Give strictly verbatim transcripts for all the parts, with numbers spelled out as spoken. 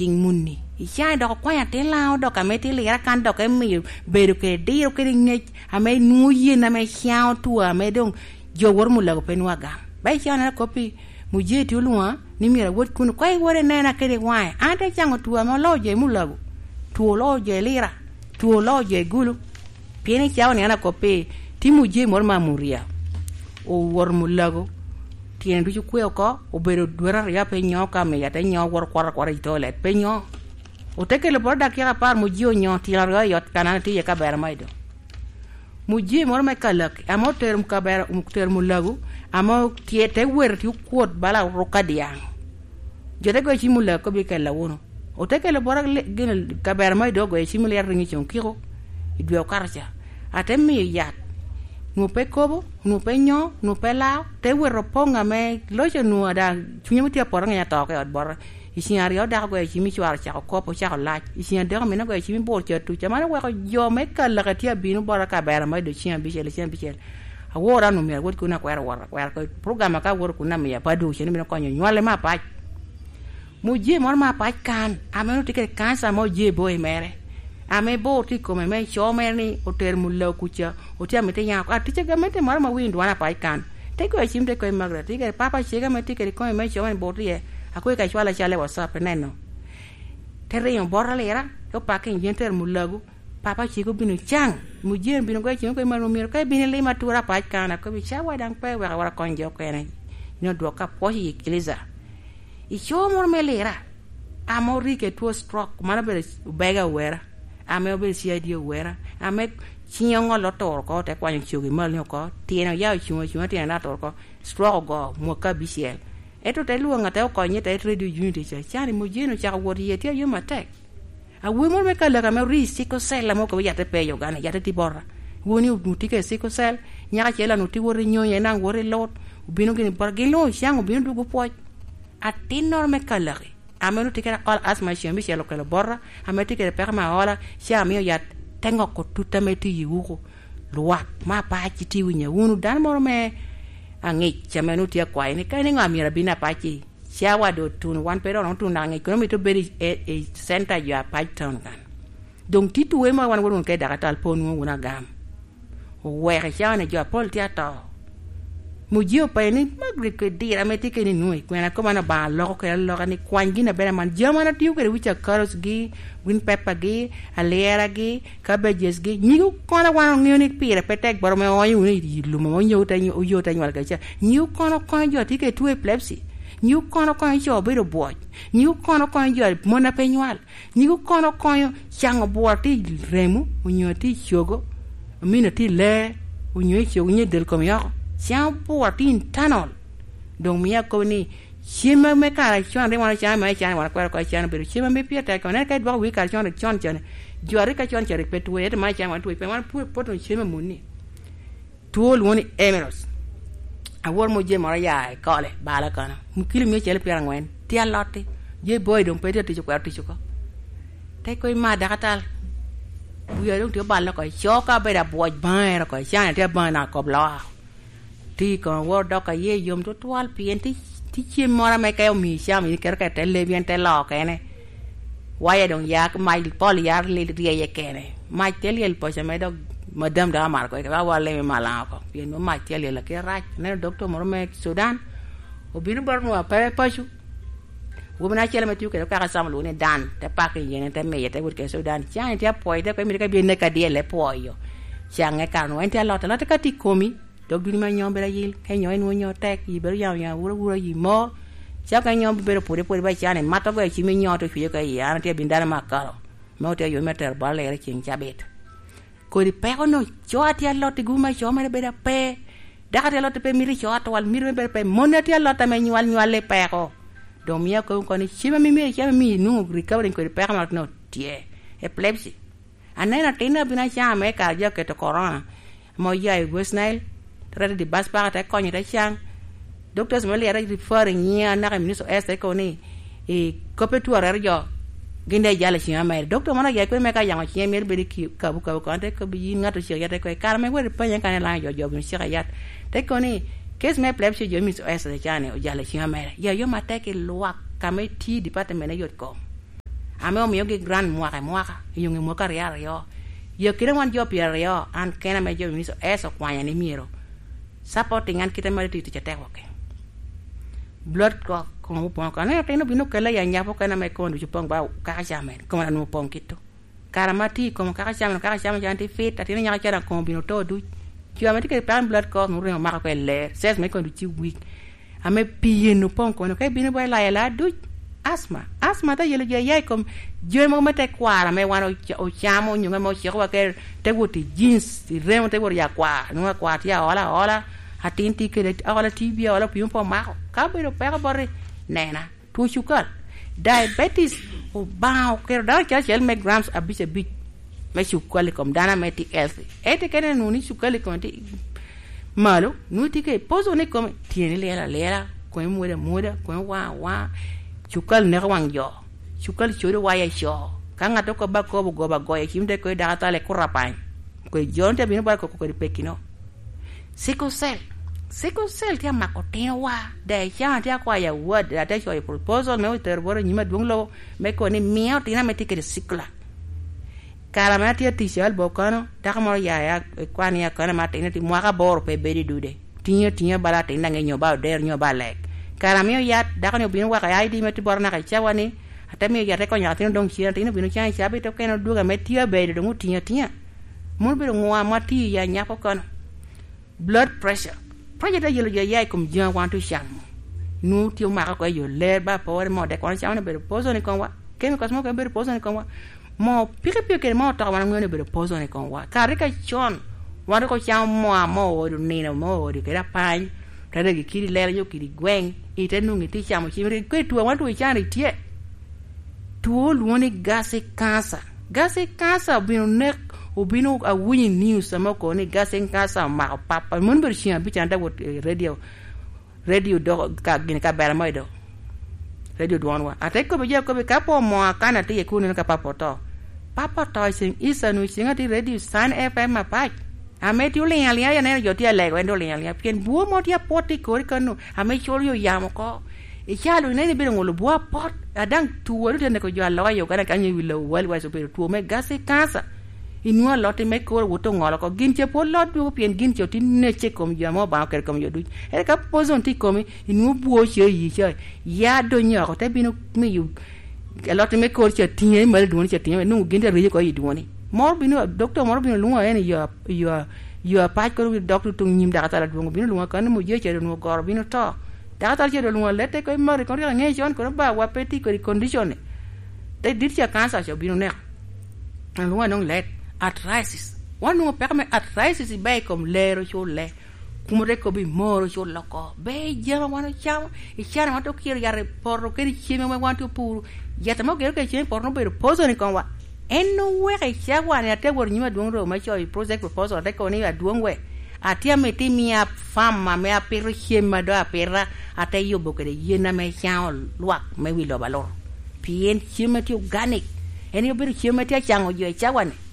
ching munni ichai dok kwanya te lao dok ame te lera kan dok emi bedo ke diro ke nge ame nuye na me chao tu ame dong jo wor mulago penwa ga bai chana kopi muje ti ulwa ni mira wot kun kwai wore nena ke de wai ante chango tu ame lo je mulago tu lo je lera tu lo je gulu pieni chao ni ana kopi ti muje mor ma muria o wor mulago tiene bichu kweo ko o bero duera ya peño ka me ya te ño wor kwar kwar itolet peño o te ke le borda kia par mu jio ño ti la yo kana ti ya ka ber maido mu ji mor me kalak amo term ka ber um term lagu amo tie te wer ti kwot bala rokadia je te ko chi mu la ko bi ka la wono o te ke le borda gel ka ber maido go chi mu le ringi chon kiro idwe karcha atemi ya no pe kobo no pe ño no pe lao te wero ponga me lo je no ada chunya mutia poranga ya to ke odbor isiario da go chi mi chwar cha ko po cha la isiario me na go chi mi bor cha tu cha ma go yo me ka la ka tia binu bor ka bera ma do chi bi chele chi bi chele a wora no me go ku na kwera wora kwera ko programa ka wor ku na me ya padu chi mi ko nyo nyole ma pa mu je mor ma pa kan a me no tike kan sa mo je boy mere ame bo ti come me chome ni o termu lo kucha o ti amete nya a ti ga mete mar ma windu ana pai kan te ko chim te ko magra ti ga papa chega me ti ke ko me chome bo ti e a ko ka chwala chale whatsapp neno te re yon borra lera o pa ke ngen termu lo papa chigo binu chang mu je binu ko chim ko ma no mir ko binu le matura pai kan ko bi cha wa dang pe wa wa ko njo ko ne no do ka po hi kiliza i chomo me lera amori ke to stroke mana be bega wera ame obe si adio wera ame chinyongo lotor ko te kwanyo chugi mal ko tieno ya chumo chumo tieno na tor ko struggle go mo ka bisiel eto te luanga te ko nyete radio unity cha chani mo jeno cha wori yeti yo matek a we mo me kala ka me ri siko sel mo ko ya te peyo gana ya te tibora woni utike siko sel nya chela no ti wori nyoye na wori lot ubino gini bargelo shango bino dugo po atinor me kala ame no tikera kal asma shembi shelo kala borra ame tikera perma ola shami ya tengo ko tutameti yugo luak ma pa chiti winya wunu dan mor me angi chamenu tia kwai ni kai ni ngamira bina pachi shawa do tun wan pero no tun nangi ko mi to beri e center ya python kan donc titu we ma wan won kai daga tal ponu wona gam we re shawana jo pol tia to mujio pa ni magri ko dira meti ke ni nui ko na ko mana ba lo ko lo ni kwangi na bere man jamana tiu ke wicha carrots gi green pepper gi alera gi cabbages gi ni ko na wan ngi ni pire petek baro me o ni lu mo nyo ta nyo yo ta nyo ga cha ni ko na ko jo ti ke tu epilepsy ni ko na ko jo be do boy ni ko na ko jo mona penyal ni ko na ko chango bo ti remu nyo ti chogo mina ti le nyo chogo ni del kom yo siang puatin tanol dong mia ko ni chima me kara chon de wana chama me chana wana kwa kwa chana pero chima me pieta ko na kai ba wi kar chon chon chon jore ka chon chere petu e ma chama tu pe wan pu poto chima muni tuol woni emeros a wor mo je mara ya ko le bala kana mu kili me chele piara ngwen ti alotti je boy dong pe ti ko ti ko te ko ma dakatal bu yo dong ti bala ko choka be da boy ba ko chana te ba na ko bla ti ko wor do ka ye yom to twal pien ti ti chi mora me ka mi sha mi ker ka te le bien te lo ke ne waya dong ya ka mai pol ya le ri ye ke ne mai te le po cha me do madam da mar ko ka wa le ma la ko pien no mai te le la ke ra ne doctor mor me Sudan o binu bar no pa pa chu wo na chele me tu ke ka ka sam lu ne dan te pa ke ye ne te me ye te wur ke Sudan cha te po te ko mi ka bien ne ka die le po yo cha nge ka no en te lo te la te ka ti komi dog duni ma nyom bela yil kay nyoy no nyo tek yi ber yaw ya wura wura yi mo cha ka nyom bere pore pore ba chane mato go chi mi nyoto fiye ka ya na te bindala makaro mo te yo meter ba le king chabet ko ri pe no choti allo te guma cho ma bere pe da ka allo te pe miri cho to wal miri bere pe monati allo ta me nyal nyal le pe ko do mi ko ko ni chi ma mi mi chi mi nu recovery ko ri pe ma no tie epilepsy anena tina bina cha me ka jo ke to corona mo ya i wesnail trade di bas pa ta ko ni ta chang doctors mo le ra referring nya na ka ministro este ko ni e ko pe tu ara jo ginde jala chi ma doctor mo na ya ko me ka yang chi mer be ki ka bu ka ko ante ko bi ngato chi ya ta ko kar me wer pa nya ka la jo jo bi chi ya te ko ni kes me epilepsy jo ministro este chane o jala chi ma ya yo ma ta ke lo ka me ti department yo ko ame o miyo gi grand mwaka mwaka yungi mwaka ria rio yo kire wan jo pia rio an kena me jo miso eso kwanya ni miro supporting an kita mari ti chate woke blood ko ko mo pon ka ne teno bino kala ya nyapo kana me ko ndu pon ba ka jamen ko man mo pon kito karamati ko ka jamen ka jamen janti fit atini nya ka ko bino to du ki amati ke plan blood ko ngure ma ko le ses me ko ndu ti week ame piye no pon ko no kay bino ba la la du asma asma ta yele ye kom je mo mate kwara me wano o chamo nyunga mo chiko ke te wuti jeans ti remo te wor ya kwa no kwa ti ola ola hatinti ke ola tibia ola piun po ma ka biro pega bore nena tu sukar diabetes o ba ke da ka chel me grams abise bit me sukar kom dana me ti healthy ete kene no ni sukar kom ti malo no ti ke pozo ne kom tiene lela lela ko muere muere ko wa wa chukal ne wang yo chukal choro waya sho kanga to ko ba ko go ba go e kimde ko da ta le kurapan ko jonte bino ba ko ko pekino siko sel siko sel ti ma ko te wa de ya ti kwa ya word da te shoy proposal me ter bor ni ma dunglo me ko ni mio ti na me ti ke sikla kala ma ti ti shal bo kono ta mo ya ya kwa ni ya kono ma te ni ti mo ka bor pe be di dude tinya tinya bala te na nyo ba der nyo ba lek karamio yat dakano bino waka yaidi meti borna ka chawani atami yate ko nyati ndong chia tino bino chan chabe to keno duga metia be do ngutia tia mun biro ngwa mati ya nyapo kono blood pressure pressure da yelo ya yai kum jan wantu sham nu ti ma ko yo le ba por mo de kon chawne be pozo ni konwa kemi ko smo ko be pozo ni konwa mo pike pike mo to wan ngone be pozo ni konwa karika chon wan ko cham mo mo o ni no mo o di kera pan tada gi kiri lera yo kiri gweng ite nungi ti chamo chimri ko tu wantu ichari tie tu luoni gase kansa gase kansa bino nek obino a wini news ama ko ni gase kansa ma papa mun ber chia bi chanda wo radio radio do ka gin ka bera moido radio do wanwa ate ko be je ko be kapo mo kana ti ku ni ka papo to papa to sing isa nu singa ti radio San F M ma pa ame ti ule ya ya ne yo ti le wendo le ya pien buo mo ti poti ko ko no ame chol yo ya mo ko e chalo ne ne be ngolo buo pot adang tuwo de ne ko jo lo yo kana kanyi wi lo wal wa so be tuwo me gase kansa inwa lote me ko woto ngolo ko ginche po lot bu pien ginche ti ne che kom ya mo ba ker kom yo du e ka pozon ti komi inu buo che yi che ya do nya ko te binu mi yu lote me ko che ti me du che ti nu ginte ri ko yi du ni mor binu doctor mor binu lunga ene yo yo yo pa ko doctor tung nyim da ta du binu lunga kan mo je che no gor binu to da ta che lunga lete ko mari ko nge jon ko ba wa peti ko condition te dir cha kansa cho binu ne lunga non let arthritis wanu pe me arthritis be kom lero cho le kumre ko bi moro cho loko be jero wanu chao e chana to kir yare porro ke chime me wantu puru yata mo ke ke chime porno be pozo ni konwa eno we ke chagwa ne te wor nyima duongro ma cho project proposal te ko ni aduongwe atia meti mia fama me apir chime do apira ate yo boke de yena me chao luak me wi lo balor pien chime ti organic eni be chime ti chango yo chagwa ne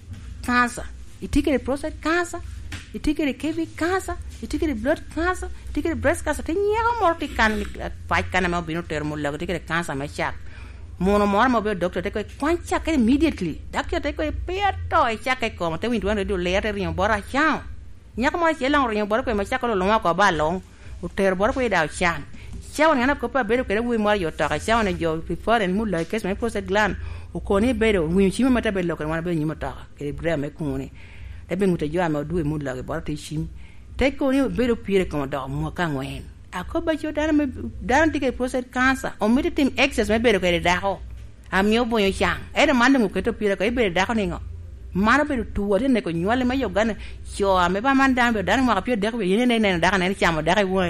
cancer itikere prostate cancer itikere kidney cancer itikere blood cancer itikere breast cancer te nyaga morti kan fight kana ma bino termo lago itikere cancer ma chak mono mor mo be doctor te ko kwancha ke immediately doctor te ko peto e chak ko te windu ando le ate rion bora chao nyaga mo che lang rion bora ko ma chak lo lo ko ba long o ter bora ko da chan chao ngana ko pa be ko wi mo yo ta chao ne jo before and mu like kes my prostate gland o koni bedo wi chima mata be lo ko wana be nyima ta ke breme kuni te be nguta jo ama du mu la ke bora te chim te ko ni bedo pire ko da mo ka ngwen akoba jo dana me dana tike prostate cancer o mi tim excess me bedo ko da ho amyo bo yo chang e de mande mu ko to pire ko e be da ko ni ngo mara bedo tuwa de ne ko nyole me yo gana jo ame ba man dan be dana mo ka pire de ko yene ne ne da ka ne chamo da ka wo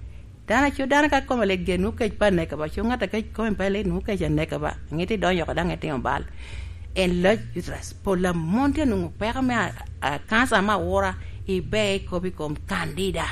dana cho dana ka ko le genu ke pa ne ka ba cho ngata ke ko pa le nu ke ne ka ba ngiti do yo ka da ngiti on bal en le uterus por la monte no perme a cancer ma ora e be ko bi kom candida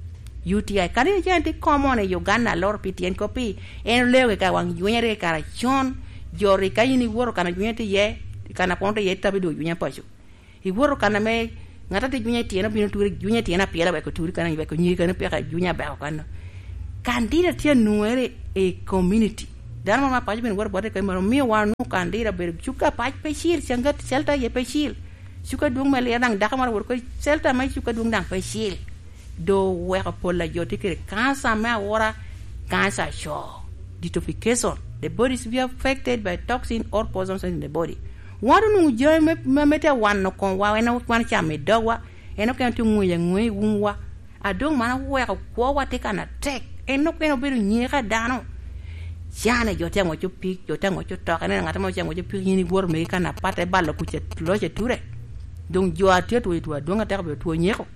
U T I candida gente common e Uganda lor pitien kopi en le ka wang yunyere ka chon jori ka yini woro kana yunyete ye kana ponte ye tabi do yunya pacho i woro kana me ngata te yunya tiena bino turi yunya tiena piela ba ko turi kana ba ko nyi kana pe ka yunya ba kana candida tie nuere e community dan ma paj bin war bode kay mar mi wa nu kan dira ber chuka paj pe shil sangat selta ye pe shil chuka dung ma le nang dakmar war ko selta mai chuka dung nang pe shil do we ko pola joti ke cancer ma wora cancer show detoxification. The body is affected by toxin or poisons in the body. Wadu nu joy me mete wan no kon wa na wan cha me dowa eno kan tu nguye ngui wunwa adong mana we ko ko wa te kana tek eno keno biru nyeka dano jana jote ngo chu pik jote ngo chu to kana ngata mo cha ngo chu pik ni bor me kana pate ballo ku che lo che ture donc jo atie to to do ngata be to nyeko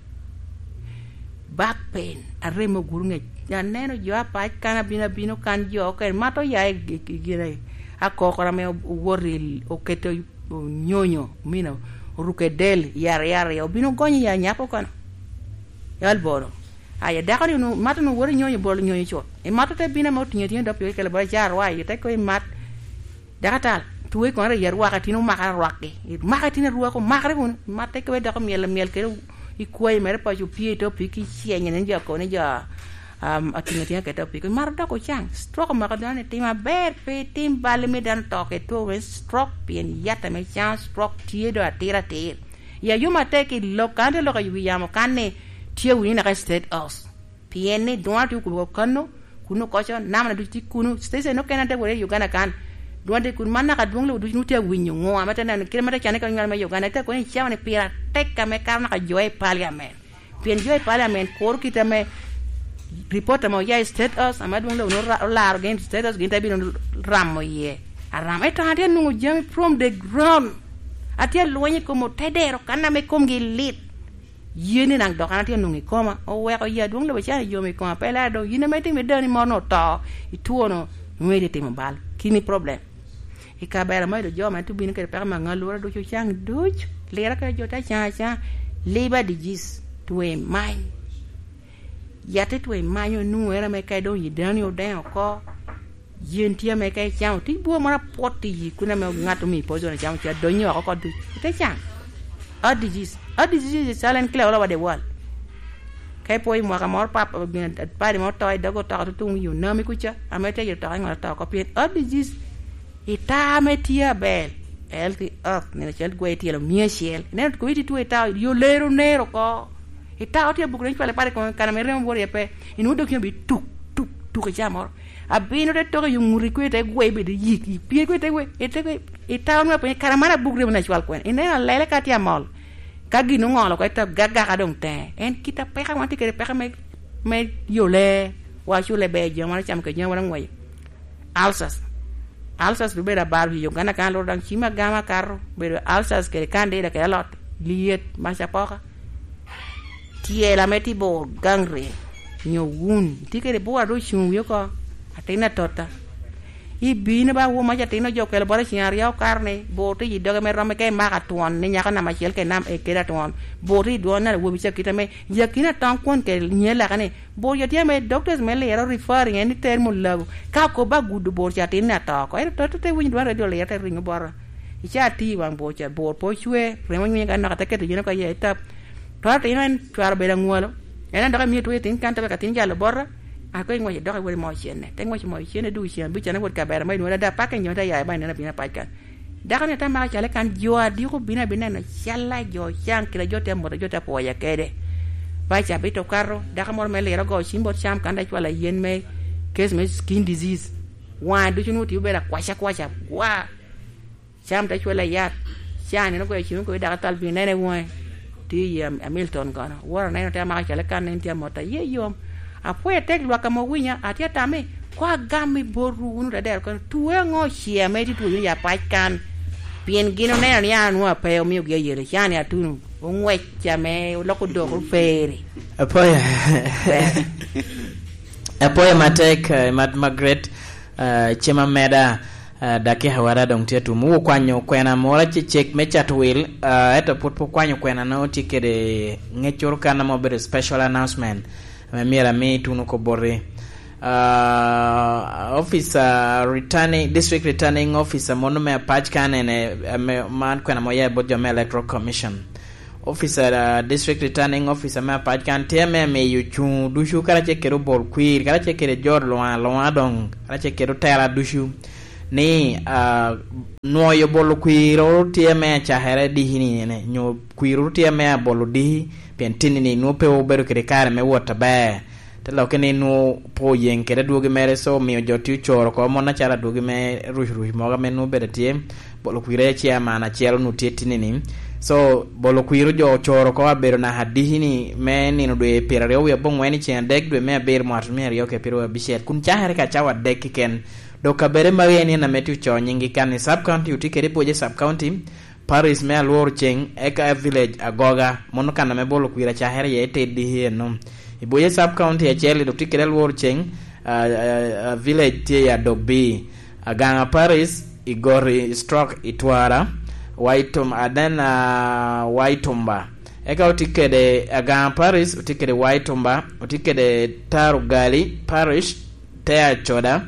back pain aremo gurnge ya neno jo apa kana bina bino kan jo ke mato ya gire ako kora me woril o keto nyonyo mina rukedel yar yar yo bino gonyi ya nyapo kan yal boro aya dakari no mato no wori nyonyo bol nyonyo cho e mato te bina mo tinye tinye dopi kele ba jar wa yete ko mat dakatal tuwe ko yar wakati no makara rokke makati ne ruwa ko makare ko matte ko da ko miel miel ke i koy mere pa ju pieto piki sienya ne jako ne ja um atinga tinga ke topi ko mar da ko chang stroke ma ka ne tima ber pe tim bale me dan to ke to stroke pien yata me chang stroke tie do atira te ya yuma te ki lokande lo ka yu yamo kanne tie wi na ka state os pien ne do atu ku ko no kuno ko cha namna du ti kuno stese no kenante wore Uganda kan duande kun manna ka dunglo du nuti winyo ngo amata nan kirmata chane ka ngal ma Uganda ta ko ni chawane pira tekka me karna ka joy parliament pien joy parliament kor kita me report mo ya state us amadung lo no la against state us ginta bi no ramo ye aram eta hade no jami from the ground atia loñi ko mo tedero kana me kom gi lit yene nang do kana tenu ngi koma o we ko ya dung lo ba cha yo me koma pela do yine me ting me dani mo no to ituono nwede te mbal kini problem e ka bera mai do joma tu bin ke per ma ngalura do chang duch lera ka jota cha cha liver disease to a mind yate to a mind nu era me kai do yidani o den ko yentia me kai chang ti bo mara poti kuna me ngatu mi pozo na chang cha do nyo ko du te chang a disease a disease is silent clear all over the world kai poi mo ka mor pap bin pa mo toy dago ta to tung yu na mi kucha amete yo ta ngala ta ko pien a disease ita metia bel el ti up ne chel gwe ti lo mie shel ne ko iti tu ita yo lero nero ko ita oti bu gren pale pare ko kana me rem bori pe inu do kyo bi tuk tuk tuk ja mor abino de to yo nguri ko ite gwe be de yiki pie ko ite gwe ite ko ita on pe kana mara bu gren na chwal ko ene na lele ka ti amol kagi no ngolo ko ita gaga ka dong te en kita pe ka wanti ke pe ka me me yo le wa chu le be je mara cham ke nya wala ngoy alsas alsas be da bar yo gana kan lo dang chima gama carro be alsas ke kan de da ke lot liet ma cha poka tie la meti bo gangre nyo wun tike de bo ado chun yo ko atena tota i bina ba wo ma ja teno jo ke bora chiar yo carne bo ti do me ro me ke ma ka tuon ni nya ka na ma chel ke nam e ke da tuon bo ri do na wo bi cha kita me ya kina tan kon ke nyela kane bo yo tie me doctors me le ro referring any term lagu ka ko ba gudu bo cha tin na to ko e to te win do radio le ta ring bora i cha ti wang bo cha bo po chue re mo nyi ka na ka te ke ti no ka ye ta to te no en twar be da ngolo ena do ka mi tu tin kan ta ka tin ja lo bora ako ngoy do ka wori mo chene te ngoy mo chene du chen bi chana wor ka ber mai no da pa ka nyota ya ba na bina pa kan da kan ta ma chale kan jo adi ko bina bina na challa jo chang kila jote mo jote po ya kede ba cha bi to carro da ka mo me le ro go simbo cham kan da chwala yen me case me skin disease wa du chunu ti be da kwasha kwasha wa cham da chwala ya chani no ko chi ko da ka tal bi ne ne wo ti ya Hamilton gana wora na ta ma chale kan ne ti mo ta ye yom apoe tek lwa kama winya atia tame kwa gami boru unu da der ko tuwe ngo shia me ti tu ya paikan pien gino ne ni anu ape o mi ge yele chani atunu onwe chame loko do ko fere apoe apoe matek mat Margaret chema meda dake hawara dong tia tu mu kwanyo kwena mora chechek mecha twil eto putpo kwanyo kwena no tikede ngechur kana mo be special announcement mera me tunu ko borre uh officer returning district returning officer mono me patch kan ne man kwena mo ya bodjo me electoral commission officer uh, district returning officer ma paj kan teme me yu chu dushu kala che kero bol queer kala che kero jor loa loa dong kala che kero tera dushu ni uh, no yo bol queer teme cha here di hini ne nyo queer teme bol di pentini ni no pe oberu kere kare me wota ba te lo kene no po yen kere duogi mere so mi joti choro ko mona chara duogi me rush rush mo ga me no beretie bol queer chia mana chielo no tetini ni so bolo kuiru jo choro ko abero na hadihini me ni no de perare we bon weni chen dek de me ber mat me yo ke pero bishet kun chahare ka chawa dek ken do ka bere ma weni na metu cho nyingi kan sub county utikere poje sub county Paris me alwor cheng eka village agoga mono kana me bolo kuira chahare ye te di he no iboye sub county ya chele do tikere alwor cheng uh, uh, uh, village te ya dobi aganga Paris igori stroke itwara Waitum adana uh, Waitumba eka utikede Agam Paris utikede Waitumba utikede Tarugali Parish Tea Choda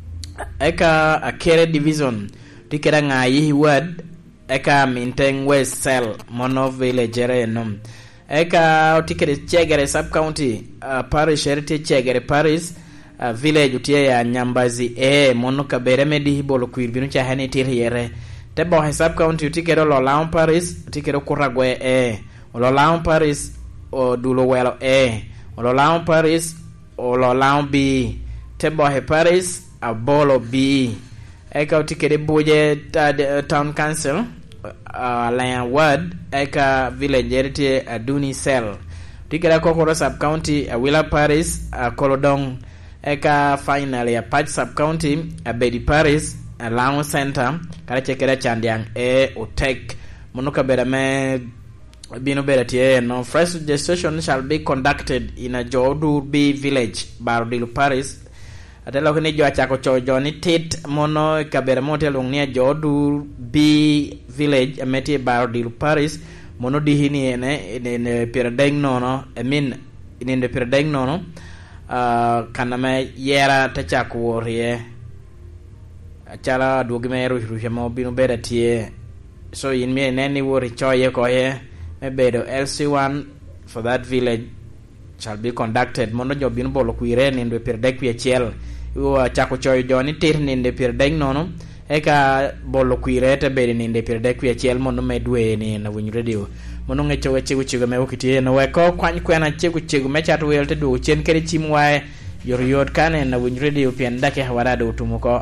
eka Akere Division utikede Ngayi Ward eka Minteng West Cell Mono Village Enom eka utikede Chegere Sub County uh, Parish Heritage Chegere Paris uh, Village utie ya Nyambazi e Mono Kabere Medi Hibolo Kuirbinu Chahani Tiriere Tebo Sub County utikero lo Laon Paris utikero Kuragwe e lo Laon Paris o Dulo Welo e lo Laon Paris o lo Laon B Tebo he Paris a Bolo B eka utikere Boje uh, Town Council uh, Lion Ward eka Village Heritage Aduni Cell utikero Kokoro Sub County a Willa Paris a Kolodong eka finally a Patch Sub County a Bedi Paris a Laon Center kala chekera chandiang e utek munuka bera me bino bera tie no fresh registration shall be conducted in a Jodur B village Barodilu Paris atelo kini jo achako chojo ni tit mono kabera motel ungnia Jodur B village ameti Barodilu Paris mono dihini ene ne piradeng nono I mean in the piradeng nono uh, kaname yera tachako worie chala duogi me rush rush mo bino beda tie so in me neni wori choye ko ye me bedo L C one for that village shall be conducted mono jo bino bolo kuire ni ndo per dek pie chiel wo chako choy joni tir ni ndo per dek nono eka bolo kuire te bedi ni ndo per dek pie chiel mono me dwe ni na win radio mono ngecho we chigu chigu me wokitie no we ko kwany kwena chigu chigu me chat wel te du chen kere chimwae yor yot kane na win radio pien dake hawarado tumuko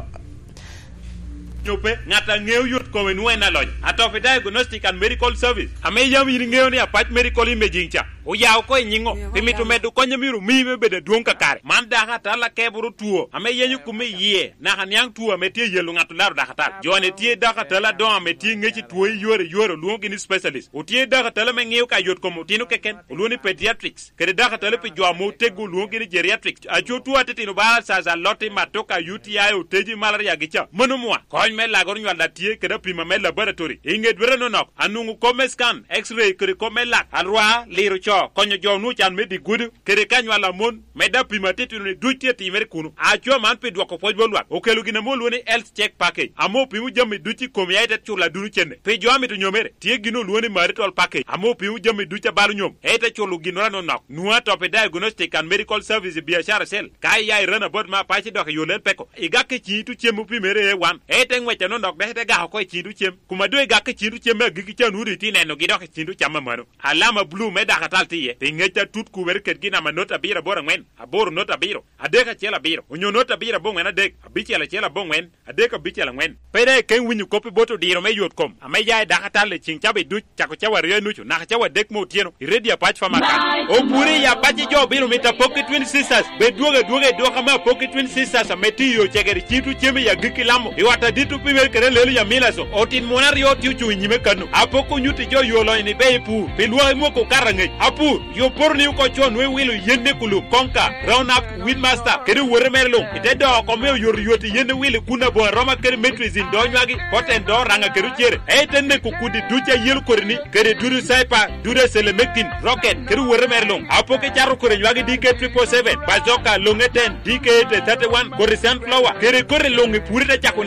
nyope ngata ngeu yot ko wen wena loj atof diagnostic and medical service ame yam yiri ngeu ni apart medical imaging cha o yaw ko nyingo pimitu medu ko nyamiru mi be bede duon kakare man da hata la keburu tuo ame yenyu kumi ye na hanyang tuo ame tie yelu ngatu laru da hata jone tie da hata la don ame tie ngechi tuo yore yore luongi ni specialist o tie da hata la me ngeu ka yot ko mutino keken luoni pediatrics kede da hata la pe jo mo tego luongi ni geriatrics a jo tuo atino ba sa za lotti matoka U T I o teji malaria gicha monumwa ko me la gornyo la tie kede pima me laboratory inge dwere no nok anungu come scan x-ray kede come lak alwa liru cho konyo jo nu chan me di gudu kede kanyo la mon me da pima titu ni dutie ti mer kunu a cho man pe dwako poj bolwa o kelu gina mo luoni health check package amo pimu jami duti komi ayta chula dunu chende pe jo ami to nyomere tie gino luoni marital package amo pimu jami duti balu nyom ayta chulu gino no nok nuwa to pe diagnostic and medical service biashara sel kai yai rana bod ma pachi dok yolen peko igake chi tu chemu pimere e wan ayta ngwecha no nok de ga ko chi du chem kuma do igake chi du chem gigi chanu riti neno gidok chi du chama mano alama blue me da katal tie pingecha tut ku wer ket gina manota bira bora ngwen aboro nota biro adeka chela biro onyo nota bira bo ngwen adek abichela chela bo ngwen adeka bichela ngwen pere ken winyu kopi boto diro me yot kom ame ya da katal le chin chabe du chako chawa re nuchu na chawa dek mo tieno ready patch fama kan o puri ya patch jo biro mita pocket twin sisters be duoge duoge do kama pocket twin sisters ameti yo chegeri chitu cheme ya giki lamo iwata ditu pimer kere lelu ya milaso otin monar yo tiu chu nyime kanu apoko nyuti jo yo lo ni be pu pilwa mo ko karange apu yo porni ko chon we wilu yende kulu konka round up windmaster kede wore merlo ite do ko me yor yoti yende wili kuna bo roma kede maîtrise do nywagi poten do ranga keru chere e tenne ko kudi duja yel korni kede duru saipa dure sele mekin rocket kede wore merlo apoke charu kore nywagi D K triple seven bazoka longeten D K thirty-one koresan flower kede kore longi purita chako neno lo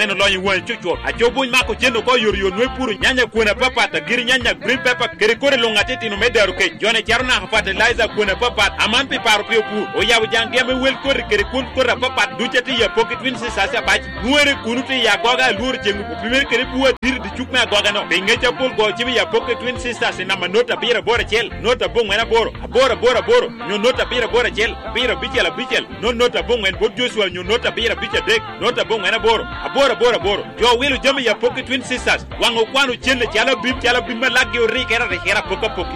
wan chuchu a chobu ma ko chendo ko yor yor no puru nyanya kuna papa ta giri nyanya green pepper kere kore longate tino medaru ke jone charna fertilizer kuna papa aman pi paru pi pu o ya jange me wel kore kere kun kore papa duchati ya pocket win se sasa baj nuere kunuti ya goga lur jengu primer kere puwa dir di chukma goga no binge chapul go chibi ya pocket twin sisters na manota bira bora chel nota bong mena boro bora bora boro nyo nota bira bora chel bira bichela bichel no nota bong men bod joshua nyo nota bira bicha dek nota bong mena boro bora bora boro yo wilu jami ya pocket twin sisters wango kwanu chelle chala bim chala bim lagi ori kera re kera poka poki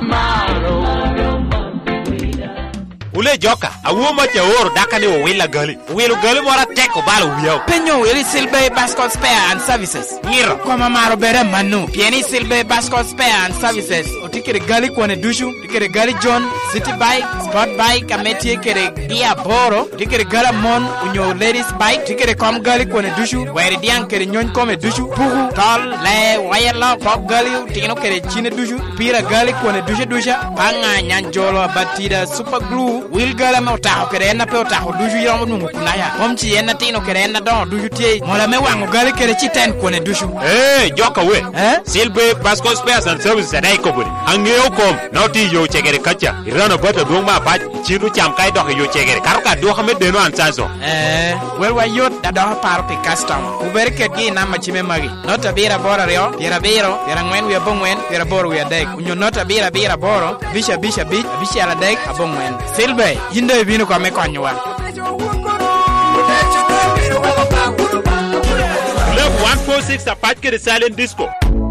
ule joka awo ma chaoro dakane o wila gali wilu gali mora teko balo wiyo penyo ili Silbe Bascot Spare and Services ngiro koma maro bere manu pieni Silbe Bascot Spare and Services otikere gali kone dushu tikere gali John City Bike Sport Bike ameti kere dia boro tikere gala mon unyo ladies bike tikere kom gali kone dushu weri dian kere nyon kome dushu pugu tol le wayala pop gali tino kere chine dushu pira gali kone dusha dusha panga nyanjolo batida super glue wil gala me otaho kere na pe otaho dushu yomo nungu kunaya pomchi ena tino kere na don dushu tie mola me wango gali kere chiten kone dushu eh joka we eh Silbe Bascot Spares and Services dai ko buri angeo kom noti yo chegere kacha irano bota dong ma ba chiru cham kai do yo chegere karuka do xame deno an sanso eh wel wa yot da do par pe custom uberke gi na ma chime magi nota bira bora ryo bira biro bira ngwen wi bongwen bira boro wi dek unyo nota bira bira boro bisha bisha bich bisha la dek abongwen Silbe yinde binu ko me konywa Club one forty-six apart ke silent disco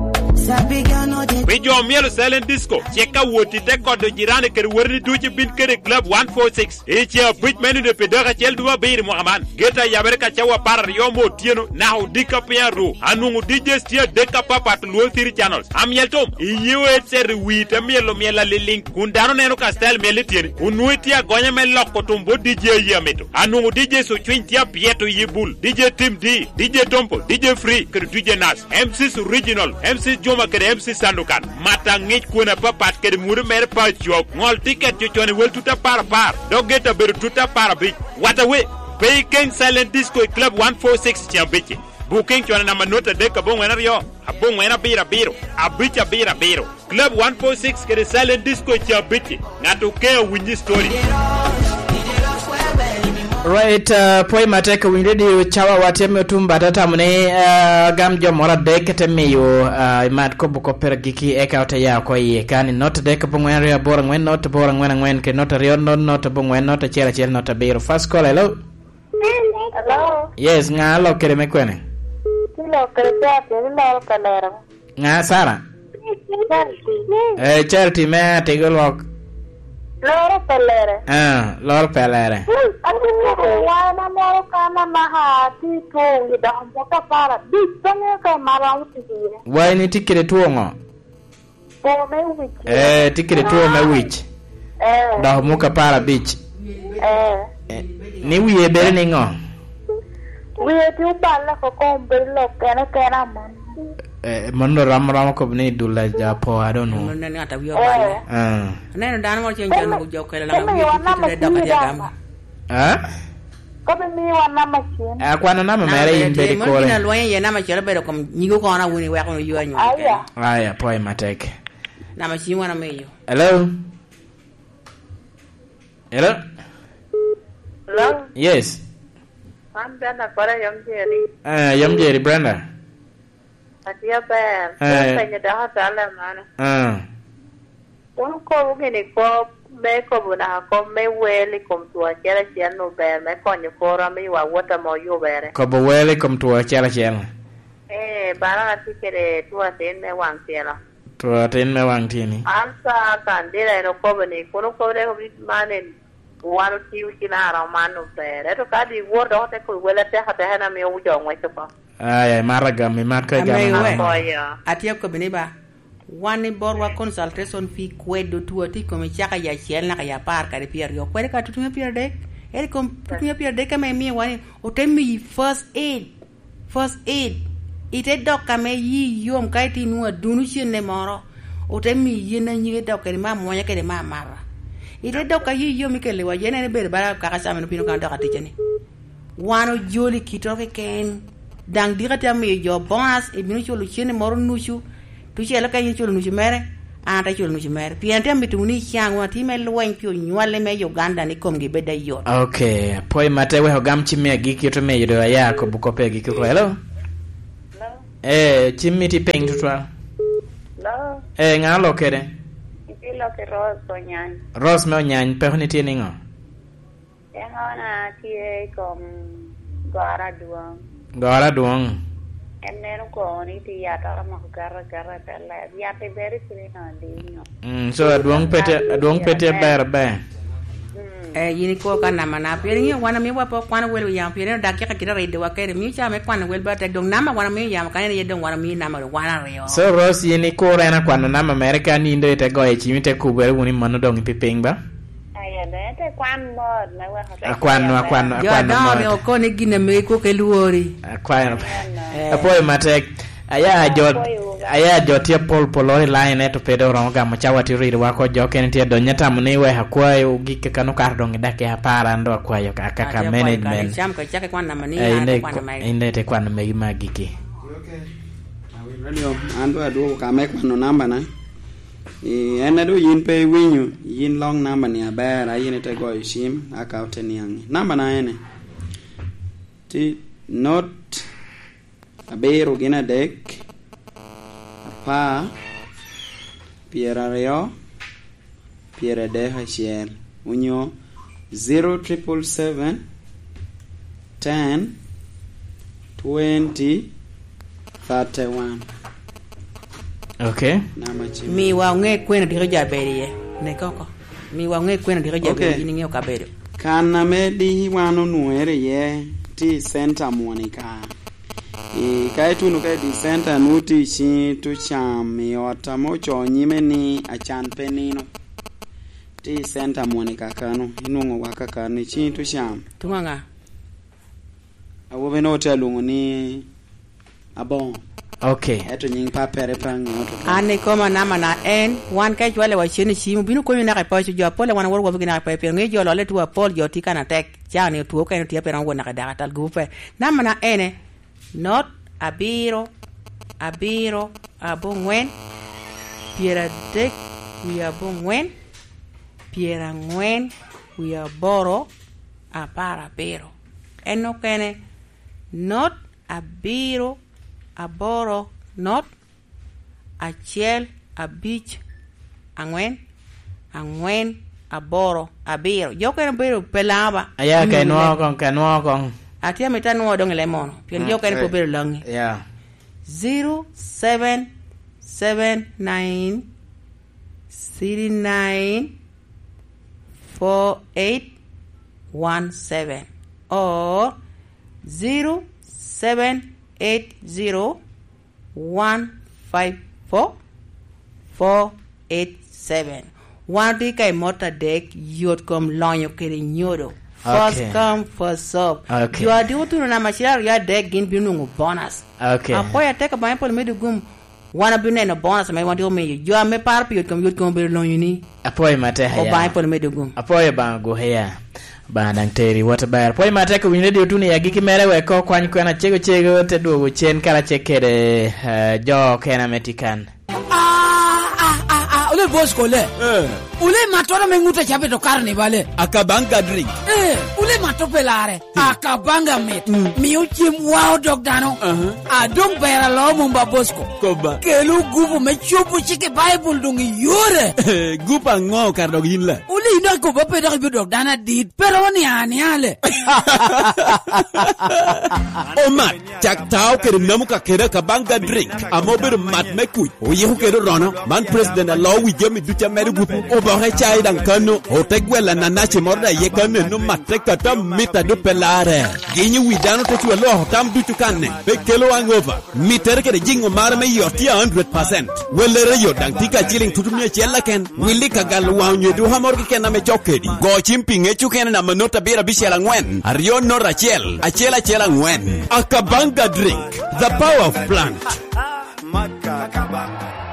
Bejo mielo silent disco cheka woti te kodo jirane kere werni duji bin kere club one forty-six eche bit menu de pedaka chel duwa beir mohaman geta yaberka chawa par yomo tieno nahu dika piaru anungu D J stia deka papa to luo three channels am yeltom iyewe ser wita mielo miela link kundano neno ka style mieli tieni unuitia gonya me lokko tumbo D J yameto anungu D J so twintia pieto yibul D J Team D D J Tompo D J Free kere D J Nas M C Original M C Joma kere M C Sandukan mata ngich kuna papat kere muru mere pa chok ngol ticket yo chone wel tuta par par dogeta beru tuta par bi wata we pay king silent disco club one forty-six chambeche booking chone na manota de ka bongo na rio abongo na bira biro abicha bira biro club one forty-six kere silent disco chambeche ngato ke winji story right uh, poi mateka winde di chawa wateme tumba tata mune uh, gam jo mora dek temeyo uh, mat ko buko per giki e ka ya ko ye kan not dek po ngwen ya bor ngwen not bor ngwen ngwen ke not rio not not bo ngwen not chera chera not beiro first call hello hello yes nga lo kere me kwene lo kere ya te lo kalera nga sara eh charity me te go lo Loro pelere. Ah, loro pelere. Wana mo kana mahati to ida mboka para. Bisonge ka mara utire. Why ni tikire tuongo? Ko me wich. Eh, tikire tuo me wich. Eh. Da muka para beach. Eh. Ni wiye bere ni ngo. Wiye ti uballa ko kombe lo kana kana man. Eh, mondo ram ram ko ni dula japo I don't know. Nene ata wiyo bale. Ah. Nene dano mo chenja no jokela la wiyo ti de doka dia gam. Ah? Ko be mi wana machine. Ah, kwana na mamere imbe Mo kore. ina loye ye na ma chere bero kom nyigo ko na woni wa ko yo anyo. Aya. Aya, poi mateke. Na ma chi wana meyo. Hello? Hello? Hello. Yes. I'm Brenda Kora Yom Jerry. Ah, yam Jerry Brenda. Atia ber. Eh. Kanya dah sala mana. Ah. Kun ko ngene ko me ko buna ko me weli kom tua chera chera no ber me konyo kora me wa wota mo yo bere. Ko bo wele kom tuwa chela chela. Eh bara na tikere tua ten me wang chera. Tuwa ten me wang tini. Ansa kandira no ko bene kono ko re ko bit manen wano tiu kina ra manu bere. To kadi wodo te ko wela te hata hana me ujo ngwe ko. Aya, maraga mi mat ka Ame gama. we. Oh yeah. Atia ko bene ba. Wani borwa consultation fee kwedo tuoti ko me chaka ya chiel na ya par ka de pier yo kwere ka tutumia pier dek. Eri kom tutumia pier dek me mi wani otemi first aid. First aid. Ite doka me yi yom kaiti nuwa dunu chine moro. Otemi yena nyige doka ni ma mwanya ke de ma mara. Ite doka yi yom ikele wa yena ne ber bara ka ka sameno pino ka doka ticheni. Wano joli kitoke ken dang dira ta mi jo bonus e binu chulu chene moro nuchu tu chela ka yin chulu nuchu mere anta chulu nuchu mere piante mi tu ni chang wa ti me lwen pio nywale me Uganda ni kom gi beda yot. Okay, poi matewe hogam chimia giki to me yodo ya ko bukope giki ko hello. Hello. Eh, chimmi ti peng tutwa. Hello. Eh, ngalo kere. Ipilo ke Rose Onyan. Rose me onyan pe honi ti ningo. Ehana tie kom Gara duang. Gara duang. Ennero ko ni ti ya ta ma gara gara tella. Ya te beri sini na dingo. Mm, so duang pete duang pete ber be. Eh yini ko kana mana piringi wana mi wa po kwana welu yam piringi da ke kira rede wa kere mi cha me kwana wel ba te dong nama wana mi yam kana ye dong wana mi nama wana reo. So Rose yini ko rena kwana nama America ni ndo te go e chimi te kubere woni mano dong pipeng ba. Aya ne te kwan mod na wa ha. Akwan akwan akwan. Ya da ne ko ne gine me ko ke luori. Akwan. Apoy matek aya jot aya jotie pol polori line to pedo ronga machawati riri wako joken tie donyata mniwe hakwayo gike kanu kardong dake hapara ndo akwayo kaka ka management cham ka chake kwana mani inde kwana mai inde te kwana mai magiki. Okay, awi radio ando adu ka mek mano namba na e ena do yin pe winyu yin long namba ni abera yin te go shim account ni yang namba na ene ti not abero gina dek pa piera reo piera de hachiel unyo zero triple seven ten twenty thirty one. Okay, Nama chi mi wa nge kwena diro jaberi ye ne koko mi wa nge kwena diro jaberi ni nge kabero kana medi wano nuere ye ti center monica e kai tu no kai di center nuti chi tu cham yota mo chonyi meni achan penino ti center monica kanu inungo waka kanu chi tu cham tunganga awo beno telungo ni abon. okay, Eto nying pa pere prang yoto ane koma nama na en wan kai chwale wa chini chimu binu ko na kai pa jo pole wana wor wa bigina pa pe nge jo le tu pol jo tika na tek jani tu ko en ti pe ran wona ka daga tal gupe nama na ene not abiro abiro abongwen piera dek we abongwen piera ngwen we aboro apara pero eno kene not abiro aboro not achiel abich angwen angwen aboro abiro yo kene bero pelaba aya kai no kon kai no kon atia meta no dong le mono pien yo kene po bero langi yeah zero seven seven nine three nine four eight one seven or zero seven eight zero one five four four eight seven. One day kai mota deck yot kom lonyo kere nyodo. First Okay. come, first serve. Okay. You are due to na machira ya deck gin binu bonus. okay, Apoya take a bible me gum wana binu na bonus me want to me you are me par pi yot kom yot kom be lonyo ni. apoy mate O haya bible me gum. apoy ba go haya ba dang teri wata bayar apoy mate ko wini radio tuni ya giki mere we ko kwany ko na chego chego te duogo chen kala chekere uh, jo kena metikan. Ah, ah, ah, ah, ule Bosco le. Eh, Ule matoro menguta chape to carne vale. akabanga drink. Eh, ule matopelare. Akabanga met. Mi uchim wow dog dano. Uh-huh. Adong pera lo mumba Bosco. Koba. Kelu gubu me chupu chike Bible dungi yore. Eh, gupa ngo kardogin la. Ule ina ko ba peda ko dog dana dit. Pero ni ani ale. O mat, chak tao kere namuka kere kabanga drink. Amober mat mekui. O yehu kere rono. Man president a law we jemi ducha meri gupu. O ba he chai dan kano. O tegwela na nache morda ye kane no mat tekata mita do pelare. Ginyi we dano te chulo hotam duchu kane. Be kelo angova. Miter kere jingo mara me yorti one hundred percent. Welere yo dan tika chilling tutumye chela ken. Willi kagal wanyo du hamorki ken na me chokedi. Go chimping echu ken na manota bira bishela ngwen. Arion no rachel. Achela chela ngwen. Akabanga drink. The power of plant.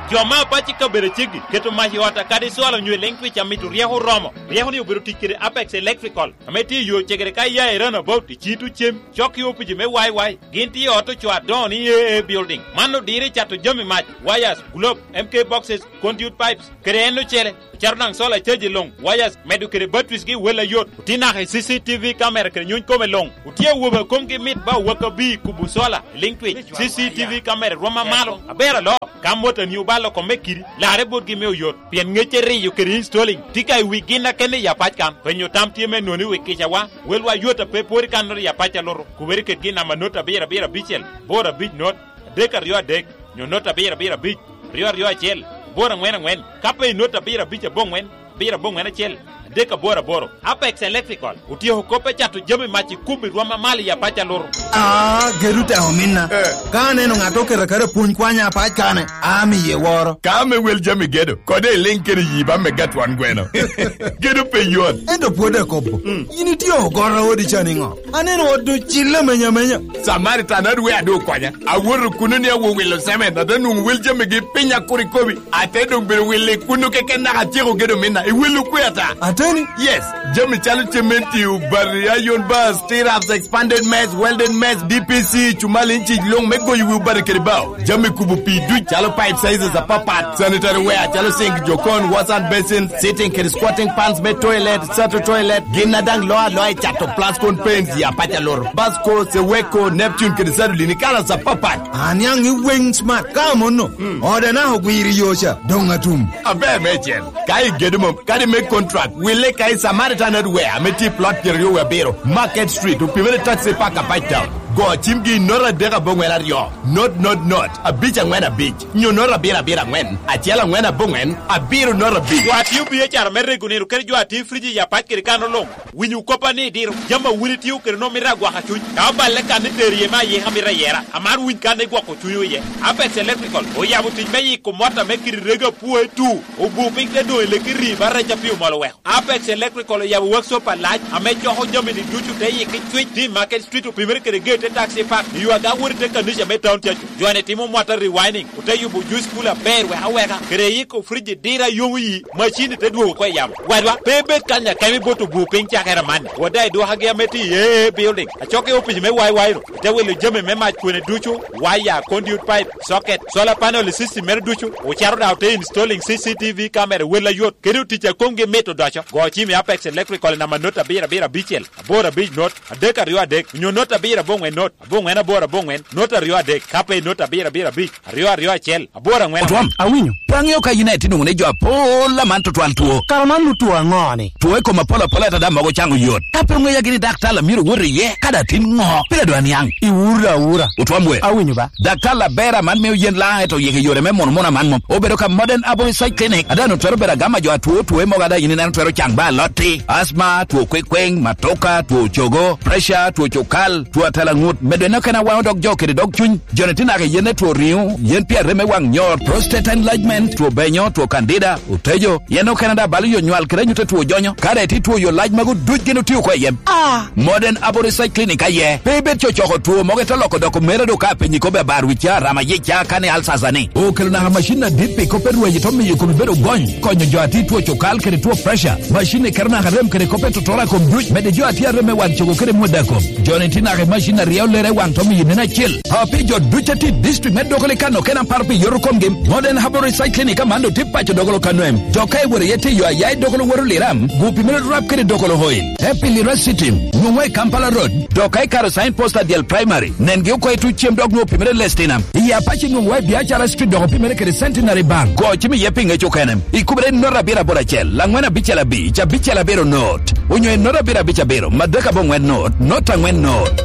joma pachi ka bere chigi keto mahi wata kadi swala nywe lengwi cha mitu rieho romo rieho ni ubiru tikire Apex Electrical ameti yo chegere kai ya erana about chitu chem choki opiji me wai wai ginti auto chwa don e building mano dire chato jami mach wires globe M K boxes conduit pipes kreno chere charnang sola cheji long wires medu kere batwis gi wela yot utina he C C T V camera kere nyun kome long utie wuba komgi mit ba waka bi kubu sola linkwich C C T V camera roma malo abera lo kamota ni ubalo ko mekiri la rebot gi mew yot pien ngechere yu kere installing tikai wigina kene ya pachkan penyo tamtie me noni wikisha wa welwa yota pe pori kanor ya pacha loro kuberi ke gina manota bera bera bichel bora bich not dekar yo dek nyonota bera bera bich rio rio chel bora ngwen ngwen kape nota bera bicha bongwen bera bongwen chel deka bora boro Apex Electrical utio kope chatu jami machi kubi roma mali ya pacha loro ah gerute homina eh. Kane no ngatoke rekare puny kwanya pach kane ami ye woro kame wel jami gedo kode linkere yiba me gat wan gweno gedo pe yon endo pode kopo mm. Yini tio gora odi chani ngo aneno odu chile menya menya Samaritan adwe ado kwanya aworo kununi awo welo same na danu wel jami ge pinya kuri kobi atedo be wele kunu keke na gatiro gedo mina e welu kweta Ateni? Yes, Jami Chalo Chementi, Barry Iron Bars, Stirrups, Expanded Mess, Welded Mess, D P C, Chumalinchi, Long Mego, you will bury Kiribao. Jami Kubupi, do Chalo Pipe sizes a papat, sanitary wear, Chalo Sink, Jokon, Wasan Basin, sitting, kid squatting pants, bed toilet, Sato toilet, Ginadang Loa, Loa, Chato, Plascon Paints, Ya Pachalor, Basco, Seweko, Neptune, Kirisadu, Linicala, Sapapat. Anyang, you wing smart, come on, no. Order now, Guiri Yosha, Dongatum. A bear Machen, Kai Gedum, Kadi make contract. Wile kai Samaritan adware meti plot kiriyo webero Market Street upimere taxi park a bite down go chimgi nora dega bongwela rio not not not a beach and when a beach nyo nora bira bira when a tiela when a bongwen a biru nora beach what you be char mere guniru ker jo ati friji ya pat kir kan long winyu kopani dir jama wuliti u ker no mira gwa hachu ka balle kan terie ma ye hamira yera amar win kan gwa ko chuyo ye Apex Electrical o ya buti meyi ko mota me kir rega pu etu o bu ping de do le kiri bara chapiu malo we Apex Electrical ya workshop a large ame joho jami ni duchu te ye ki tweet di Market Street u pimere kere gate taxi park you aga wurte kanisha me town chachu joane timo mota rewinding utayu bu juice cooler bear we aweka kere yiko fridge dira yoyi machine te duo ko yam wadwa bebe kanya kemi boto bu ping chakera man wadai do hage meti ye building achoke opi me wai wai te wele jame me match ko ne duchu wire conduit pipe socket solar panel system me duchu o charo da te installing C C T V camera wela yot kere ticha konge meto dacho go chimi Apex Electrical na manota bira bira bichel bora big note adeka rio adek nyo nota bira bongwe note bongwe na bora bongwe nota rio adek kape nota bira bira big rio rio chel bora ngwe Twam awinyo pangyo ka United ngune jo apola manto twal tuo karamanu tuo ngoni tuo ko mapola pola ta dama go changu yot kape ngwe ya gini daktala miro ngori ye kada tin ngo pila do anyang iwura ura utwamwe awinyo ba daktala bera man me yen la to yege yore me mon mona man mom obedo ka Modern Abo Site Clinic adano twero bera gama jo atuo tuo mo gada yini nan twero changba loti asma tuo kwekweng matoka tuo chogo pressure tuo chokal tuo talangut medeno kana wa dog jokere dog chun jonetina ke yene tuo riu yen pia reme wang nyor prostate enlargement tuo benyo tuo candida utejo yeno Canada bali yo nywal krenyu te tuo jonyo kare ti tuo yo laj magu duj gino tiyo kwa yem ah Modern Abo Site Clinic aye bebe chochoko tuo moge taloko doko mere do ka penyi kobe barwicha rama yecha kane alsazani o kelna ha machine dipi kope ruwe jitomi yukubi bedo gony konyo jo ati tuo chokal kere tuo pressure machine kerna harem kere kope tutora kom duj mede jo ati reme wang chogo kere mwedako jonetina ke machine riau lere wang tomi yinena chill hapi jo duchati district med dokole kano kena parpi yorukom gim Modern Abo Site Clinic amando tipa cho dokolo kanoem jokai wore yete yo ayai dokolo woro liram gupi mele rap kere dokolo hoil happy lira city nungwe Kampala Road dokai karo sign posta dial primary nenge uko etu chiem dog no pimere lestinam iya pachi nungwe biachara street doko pimere kere centenary bank go chimi yepi ngecho kanem ikubere nora bira bora chel langwena bichela bi cha bichela bero not unyo nora bira bicha bero madaka bongwen not nota ngwen not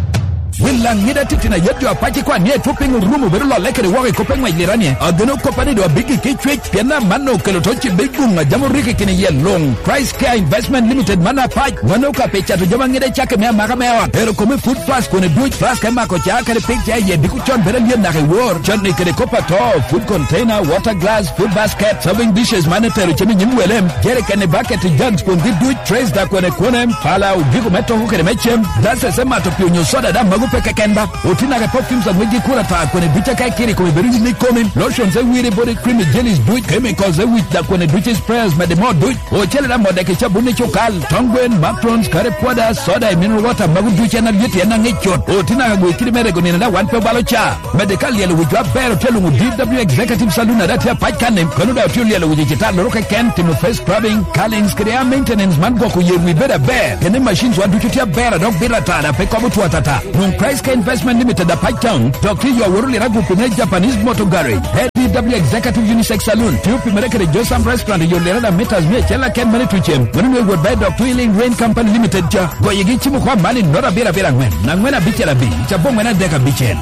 Wilang ngida titina yetu apache kwa nye tupingu rumu berulo lekere wake kopengwa iliranie ageno kopani do bigi kichwech piena mano kelotochi bigunga jamu riki kini ye long Price Care Investment Limited mana pach wano ka pecha tujama ngida chake mea maka mewa pero kome food plus kone duch plus kema kocha kare picture ye diku chon bere liye nake war chon ni kere kopa to food container water glass food basket serving dishes manetero chemi nyimwelem jere kene bucket jugs kundi duch trays da kone kone pala ubiku meto hukere mechem dase sema topio nyosoda da magu dupe kekenda otina ke perfumes and wigi kula ta kwenye ducha kai kiri kwenye beru ni komin lotions e wiri body cream jellies do it chemicals e wit da kwenye ducha sprayers medemo do it o chele da mode ke chabuni chokal tongwen macrons kare poda soda e mineral water magu ducha na yeti na ngechot otina ka gwe kiri mere goni na one pe balo cha medical yelo wujwa bero telu mu D W executive salon na dati ya pachkanem kanu da tulu yelo wuji chitalo roke ken tino face scrubbing callings krea maintenance man go ku yerwi beda bear kene machines wa ducha bear dog bila tada pe kobu tuatata nung price ka investment limited da pachtown doctor yo woruli ragu kune Japanese motor garage D W executive unisex salon tupi mereke de Josam restaurant yo lera da meters me chela ken mani tuchem wani we would buy Doctor Healing Rain Company limited ja go yigi chimu kwa mali nora bila bila ngwen na ngwena bichela bi chabongo na deka bichen.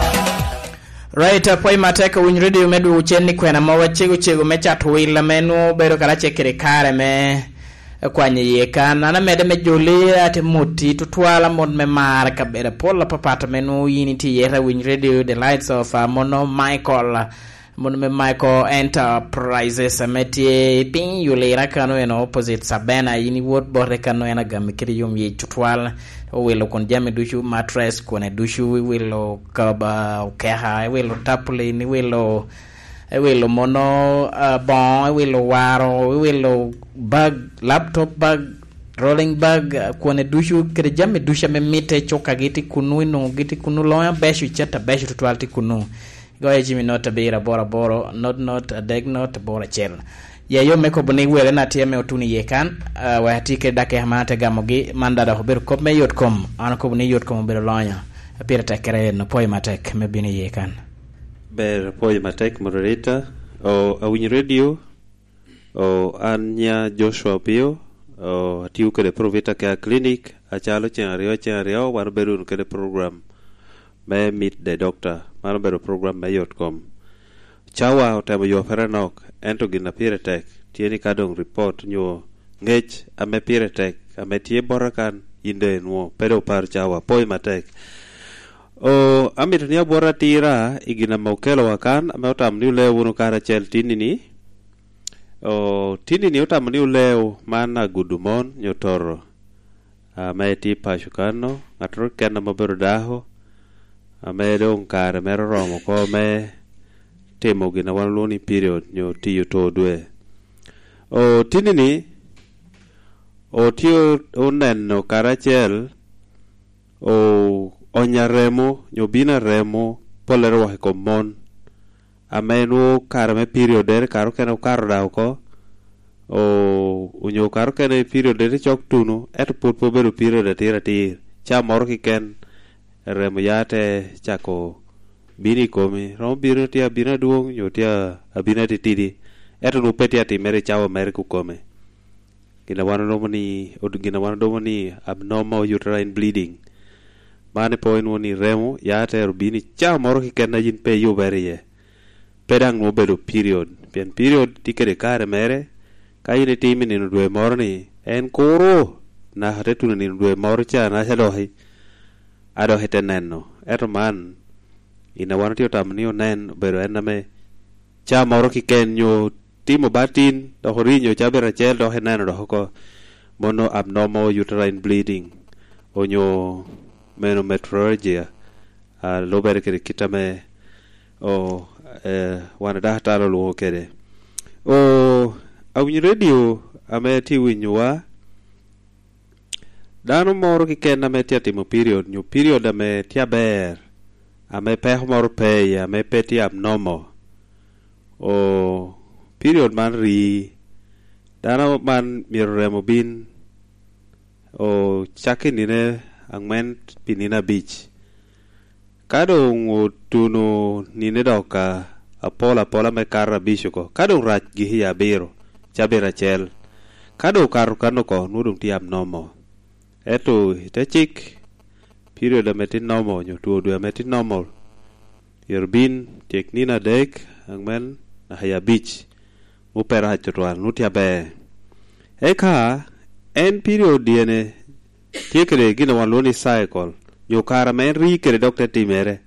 Right, uh, poi mateka win radio medu ucheni kwena mawa chego chego mecha tuwila menu bero karache kere kare me kwanye yeka nana mede me joli ate muti tutwala mod me mara kabere pola papata menu unity yera win radio the lights of uh, Mono Michael Mono me Michael Enterprises ameti pin yulera kano eno opposite Sabena yini word bore kano ena gamikiri yum ye tutwala wilo kon jame dushu mattress kone dushu wilo kaba ukeha wilo tapuli ni wilo wilo mono uh, bon wilo waro wilo bag laptop bag rolling bag kone dushu kere jame dusha me mite choka giti kunu no giti kunu loya beshu chata beshu tutwalti kunu goye jimi nota beira bora boro not not a deg not bora chel ya yo meko boni wele na tieme otuni yekan uh, wa hatike dake hamate gamogi mandada hober ko me yotcom an ko boni yotcom ber lonya apira takere no poi matek me bini yekan ber poi matek moderator o awin radio o anya Joshua Pio o tiu ke de provita ke clinic a chalo chen rio chen rio war berun ke de program me meet the doctor man beru program me yotcom chawa otemo yo feranok ento gina pire tek tieni kadong report nyo ngech ame pire tek ame tie borakan inde no pero par chawa poi matek o amit nia bora tira igina mokelo wakan ame otam ni le wono kara chel tinini o tinini otam ni le mana gudumon nyotoro ame ti pashukano ngatro kenna mabero daho ame dong kara mero romo ko me temo gina wan loni period nyo tiyo to dwe o tinini o tiyo onen no karachel o onyaremo nyo bina remo polero wa komon amenu karame period der karo keno karo daw ko o unyo karo keno period der chok tunu et put po beru period atira tir cha mor ki ken remo yate chako bini komi rom biro tia bina duong yo tia abina titidi eto no petia ti mere chawa mere ku kome kina wana nomani odu kina wana domani abnormal uterine bleeding mane point woni remo yate rubini cha moro ki kenna jin pe yo beriye pedang no bedo period pen period tikere kare mere kayine timi ni no dwe morni en koro na hatetu ni no dwe mor cha na hedohi ado hetenenno eto man ina wana tiyo tamani onen bero ename cha moro ki ken nyo timo batin do horinyo cha bera chel do henano do hoko mono abnormal uterine bleeding onyo menometrorrhea a lo bere kere kitame o eh wana da talo lo kere o awin radio ame ti winywa dano moro ki ken ame tia timo period nyo period ame tia ber ame pe mor pe ame peti abnormal o period man ri dana man mirremo bin o chakin ne angmen pinina beach kado ngutuno nine doka apola pola me karra bishoko kado rach gi ya biro chabera chel kado kar kano ko nudum ti abnormal eto itachik period ametin normal nyo tuo du ametin normal yerbin teknina dek angmen na haya beach upera chotwan nutia be eka en period diene tikere gina wan loni cycle yo kara men ri kere doctor timere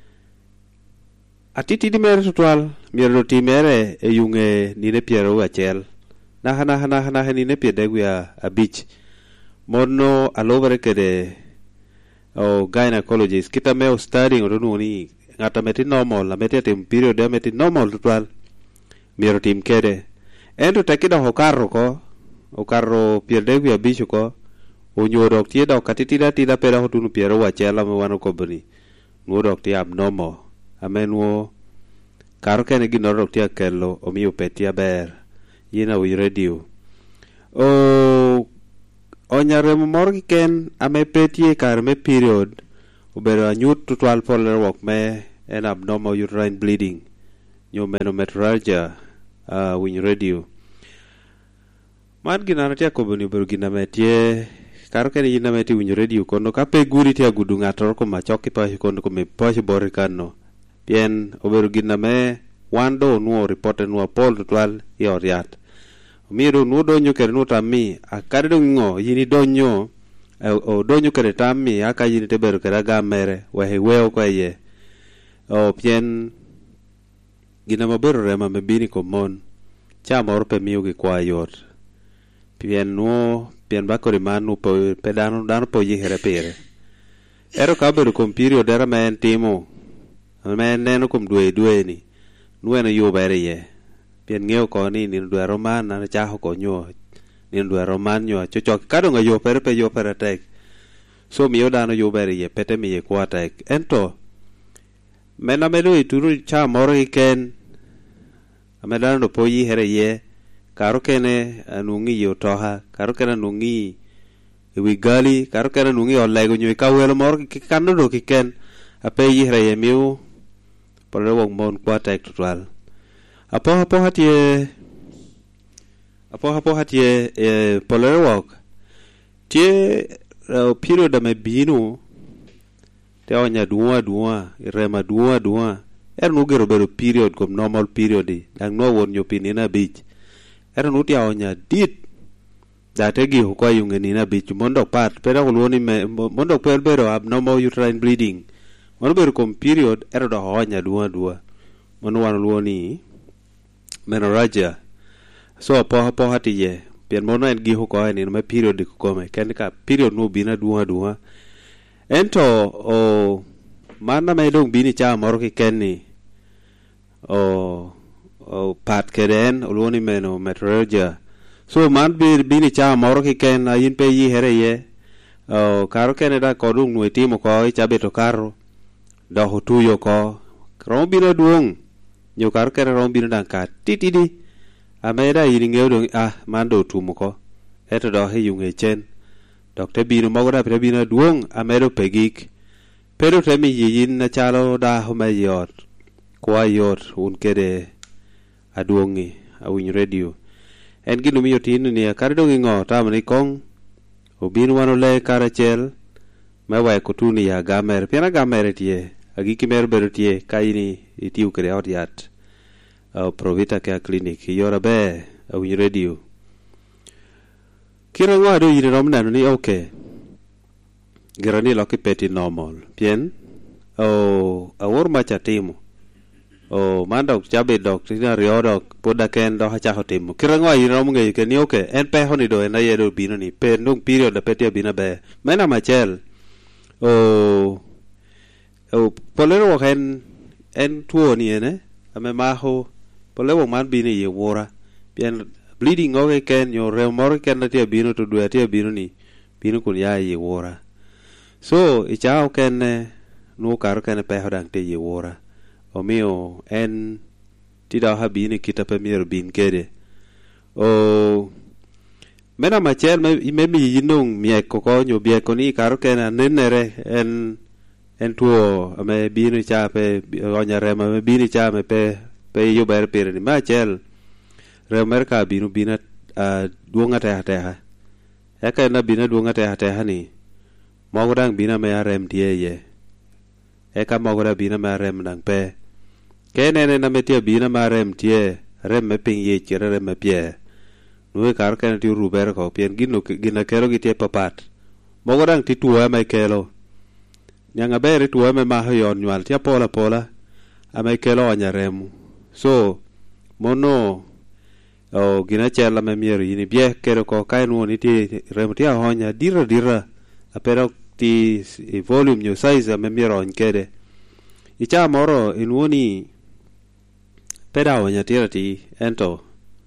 atiti di mere tutwal miero timere e yunge nine piero achel na hana hana hana nine piede gwa a beach mono alobere kede o gynecologist kita me studying ro nu ni ngata meti normal la meti tim period de meti normal total miro tim kede ento takida hokarro ko okarro pierde wi abisho ko o nyodok tie dok katitida tida pera hotunu piero wachela me wano kobni ngodok tie abnormal amenwo karo kene ginorok tie kelo omiyo petia ber yina wi radio o onyare mor ken ame petie kar me period ubero anyut total polar work me en abnormal uterine bleeding nyomenometralgia uh, win radio man gina tia koboni ubero gina metie karo kene yina meti win radio kono kape guri tia gudu ngator ko machoki pa kono ko me posh borikano bien ubero gina me wando nuo report nuo pol total yoriat miro nu donyo kere nu tammi akare do ngo yini donyo o donyo kere tammi aka yini teber kere gamere wa hewe ko ye o pien gina mabero rema me bini ko mon cha mor pe miu gi kwa yot pien nu pien ba ko manu po pedano dan po yi here pere ero ka bero kompirio dera men timo men neno kum due due ni nu eno yo bere ye pien ngeo ko ni ni dua roman na cha ko nyo ni dua roman nyo cho cho kado nga yo per pe yo per tek so mi oda no yo ber ye pete mi ye kwa tek ento mena melo ituru cha moro iken ameda no po yi here ye karo kene anungi yo toha karo kene anungi wi gali karo kene anungi olle go nyo ka welo moro ki kanu do ki ken ape yi here ye miu por lo mon kwa tek total apo apo hatie apo apo hatie e polar walk tie uh, period da me binu te onya duwa duwa rema duwa duwa er nu gero bero period kom normal period dang no won yo pinina beach er nu tia onya dit da te gi ko yunge ni na beach mondo pat pero woni me mondo per bero abnormal uterine bleeding mondo bero kom period er do onya duwa duwa mono wan luoni menorrhagia so apo apo hatiye pien mono en gi ko en me period ko me ken ka period no bina duwa duwa ento o mana me dong bini cha mor ki ken ni o o pat keden oloni meno menorrhagia so man bi bini cha mor ki ken a yin pe yi here ye o karo ken da ko dung nuiti mo ko cha beto karo da hotu yo ko kro bina duong nyo kar kere rom bino dan ka titidi ameda yini ngeo dong ah mando tumo ko eto do he yunge chen dokte bino mogoda pre bino duong amedo pegik pero temi yin na chalo da homa yot kwa yot un kede aduongi awin radio en ginu mi yotin ni kar dong ngo tamani kong obin wano le karachel mewa ko tuni ya gamer pena gamer tie agi kimer berutie kaini itiu kre odiat au provita ke clinic yora be au radio kira ngwa do yire romna ni okay gerani lo ke peti normal bien o awor ma chatimo o mando chabe dok tina riodok poda ken do ha cha hotimo kira ngwa yire rom nge ke ni okay en pe honi do en ayedo bino ni pe ndung period da peti bina be mena machel o o polero hen en tuo ni ene ame maho polero man bini ye wora bien bleeding oge ken yo remor ken na tie bino to dua tie bino ni bino kun ya ye wora so i chao ken no kar ken pe hodang te ye wora o mio en ti da ha bini kita pe mir bin kede o mena machel me me mi yinung mie ko ko nyo bie ko ni kar ken nenere en en tuo ame bini cha pe onya rema me bini cha me pe pe yo ber per ni ma chel remer ka binu bina a duonga ta ta ha ya ka na bina duonga ta ta ha ni mo dang bina me rem tie ye e ka mo da bina ma rem dang pe ke ne ne na me tie bina ma rem tie rem me ping ye che rem me pie nu ka ka ti ru ber ko pien ginu gina kero gi tie papat mo dang ti tuo me kelo nyanga bere tuo me ma yon nyal tia pola pola ame kelo anya remu so mono o gina chela me mier yini bie kero ko kai no ni ti remu tia honya dira dira apero ti i volume nyo size me miro nkede icha moro inwoni peda wanya tira ti ento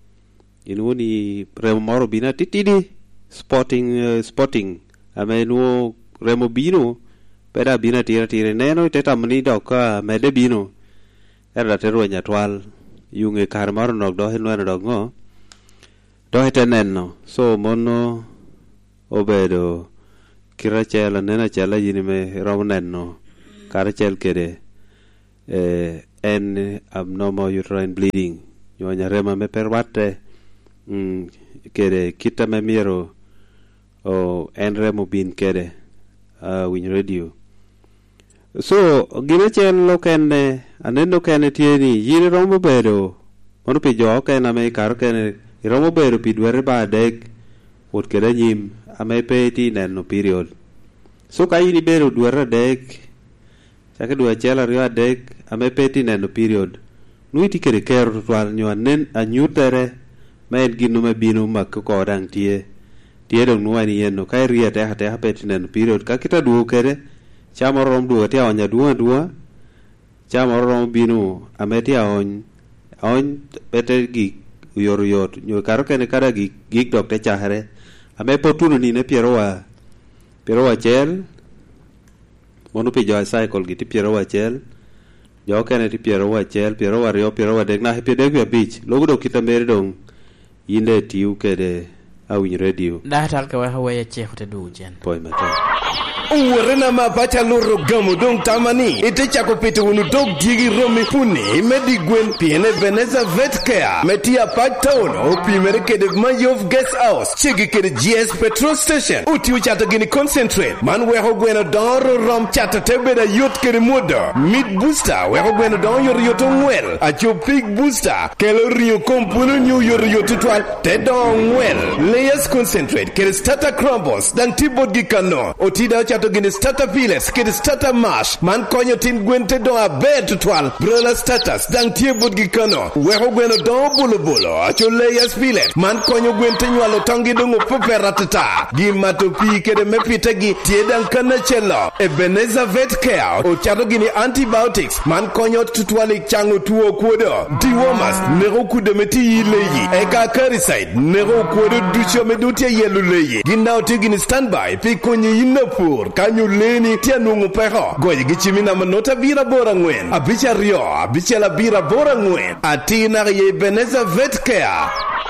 inwoni remo moro bina titidi spotting uh, spotting ame nuo remo bino peda bina tira tira neno teta mni doka mede bino era teru nya twal yunge kar maro nok do henwa do ngo do hetenenno so mono obedo kira chela nena chela yini me romnenno kar chel kede eh en abnormal uterine bleeding nyonya rema me perwate mm kede kita me miro o en remo bin kede uh, win radio so gine chen lo kenne anendo kenne tieni yiri romo bedo mono pi jo kenne me kar kenne romo bedo pi dwere ba dek pot kede nyim ame peti neno period so ka yini bedo dwere dek chake dwa chela rio dek ame peti neno period nuiti kede kero twal nyo anen anyutere men gino me bino makko dang tie tie dong nuani yeno kai ria te hate hapeti neno period ka kita duo kede chamo rom duo tia onya duo duo chamo rom bino ameti on on pete gi yor yot nyo karo kene kada gi gig dok te chahare ame potuno ni ne piero wa piero wa chel mono pi jo cycle gi ti piero wa chel jo kene ti piero wa chel piero wa rio piero wa dek na he dek ya beach logo do kita mere dong yinde tiu kede awin radio da tal ka wa hawa che hote du jen poi mata Uwerena mapacha loro gamu dong tamani ite chako pete unu dog digi romi puni medi gwen piene Veneza Vet Care metia pat town opi mereke de Mayof Guest House chigi kede G S petrol station uti uchata gini concentrate man weho gwena doro rom chata tebe da yot kede moda mid booster weho gwena don yor yoto mwel acho pig booster kelo rio kompuno nyu yor yoto twal te don mwel layers concentrate kede starter crumbles dan tibod gikano otida chato gini starter piles kede starter mash man konyo tin gwente do a bed twal brola status dan tibod gikano weho gwena don bolo bolo acho layers piles man konyo gwente nywalo tongi dungo pepe ratata gimato pi kede mepite gi tiedan kana chelo Ebenezer Vet Care o chato gini antibiotics man konyo tutwali chango tuo kuodo dewormers nero kude meti yileyi eka caricide nero kuodo ducho medutia yelu leyi ginao tigini standby pi konyi inapur kanyo leni tia nungu peho goyi gichimina manota bira bora ngwen abicha rio abicha la bira bora ngwen atina ye Ebenezer Vet Care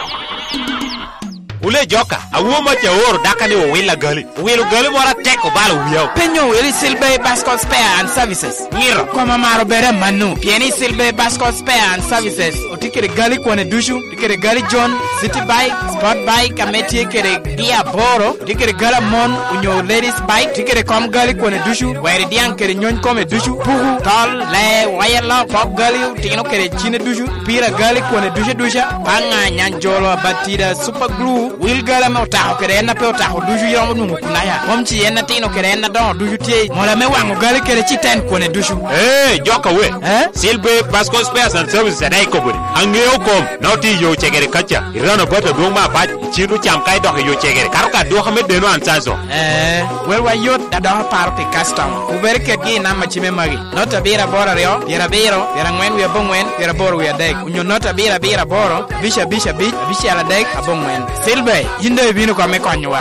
ule joka awuo ma jaor daka ni wila gali wilo gali mora teko balo wiyo penyo wili Silbe Bascom Spare and Services ngiro koma maro bere manu pieni Silbe Bascom Spare and Services otikere gali kwane dushu tikere gali John City Bike Sport Bike ameti kere dia boro tikere gala mon unyo ladies bike tikere kom gali kwane dushu wari dian kere nyon kome dushu pugu tol le wayala pop gali tino kere chine dushu pira gali kwane dusha dusha panga nyanjolo batida super glue wil gala mo ta kere na pe ta duju yom nu kunaya mom chi en tino kere na don duju tie mola me wango gali kere chi ten kone duju eh joka we eh Silbe Bascom Spares and Services dai ko buri angeo kom noti yo chegere kacha irano bota do ma ba chiru cham kai do yo chegere karuka do xame de no ansazo eh wel wa yot da do party custom u berke gi na ma chime magi nota bira bora ryo bira biro bira ngwen wi abongwen bira boro wi adek unyo nota bira bira boro bisha bisha bich bisha la dek abongwen Silbe yinde binu kwa mekonywa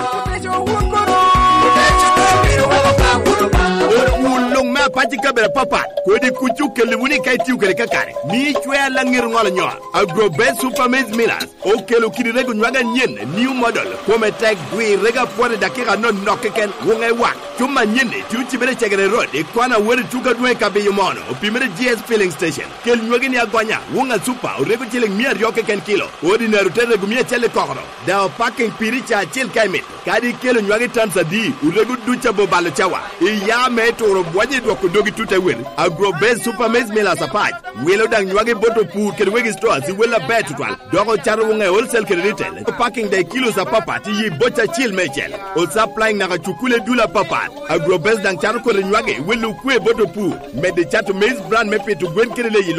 ulong ma pati kabere papa ko di kuchu kele wuni kai tiu kele kakare ni chwe la ngir ngol nyo agro best super maize millers o kelo kiri rego nyaga nyen new model ko metek gwi rega pore dakika no nokeken wongai wa chuma nyende tiu tibere chegere road e kwana wori tuka dwe kabe yomono o pimere G S filling station kel nyoge ni agwanya wonga super o rego chele mier yokeken kilo ordinary tere gumie chele kokoro da packing piricha chil kaimit kadi kelo nyoge tansa di o rego ducha bo balo chawa e ya metoro bwaje do ko dogi tuta wen agro best super maize millers apart welo dang nyoge boto pu kel wegi store si wela bet twal dogo charo wonga wholesale kel retail packing de kilos a papa ti yi bocha chil mechel o supplying na chukule dula papa agro best dang charo ko nyoge welu kwe boto pu med de chato maize brand mepe to gwen kel le yilo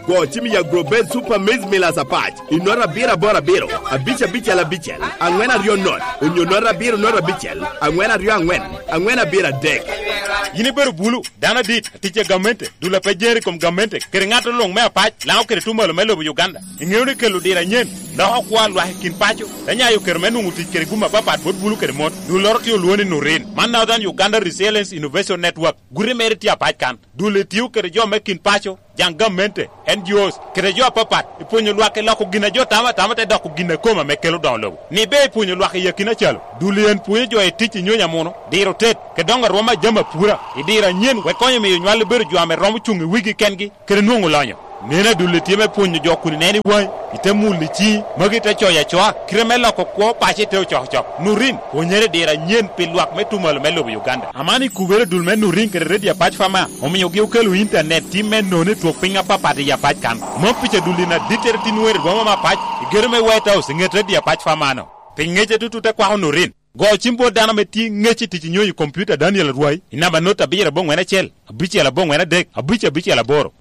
go chimi ya Grobet Super Maize Meal as a patch. Inora bira bora biro, a bicha bicha la bicha, and when are you not? Unyonora biro nora bicha, and when are you and when? And when a bira deck. Yiniberu bulu dana dit tiche gamente dula pejeri kom gamente kerengato long me patch lao kere tumalo melo Uganda ingewni kelu dira nyen na hokwa lwa kin pacho tanya yo kermenu muti kere guma papa bot bulu kere mot du lorti yo luoni no ren man now than Uganda Resilience Innovation Network guri meriti ya patch kan dule tiu kere jo mekin pacho jang gamente N G Os kere jo papa ipunyo lwa ke lako gina jo tama tama te dako gina koma mekelo download ni be ipunyo lwa ke yakina chalo dule en punyo jo etichi nyonya mono diro tet ke donga roma jama pura idira nyen we konyo me nywal beru jo ame romu chungi wigi kengi kere nuongo lanyo nena dule tieme punyo jo kuni neni wai itemul ni chi magi te choya choa kremela ko ko pache te cho cho nurin onyere dira nyen pilwak metumal melo Uganda amani kubere dul men nurin kere redia patch fama omiyo gi ukelu internet timen no ne tok pinga papa de ya patch kan mo piche dulina diterti nuer goma ma patch germe white house nget redia patch fama no pingeje tutu te kwa nurin go chimbo dana meti ngechi ti nyoyi computer Daniel Ruai inaba nota bira bongwe na chel abiche la bongwe na dek abiche abiche la boro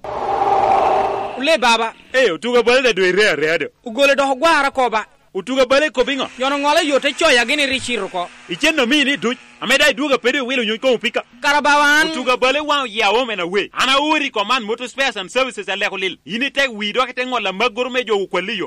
le baba eh utuga bale de dwere reado ugole do gwara ko ba utuga bale ko bingo yono ngole yote choya gini richiro ko icheno mini du ameda duga pede wilo nyoy ko pika karabawan utuga bale wa ya wo mena we ana uri command motor spares and services ale kolil yini tek wi do ke ngola magorme jo kwaliyo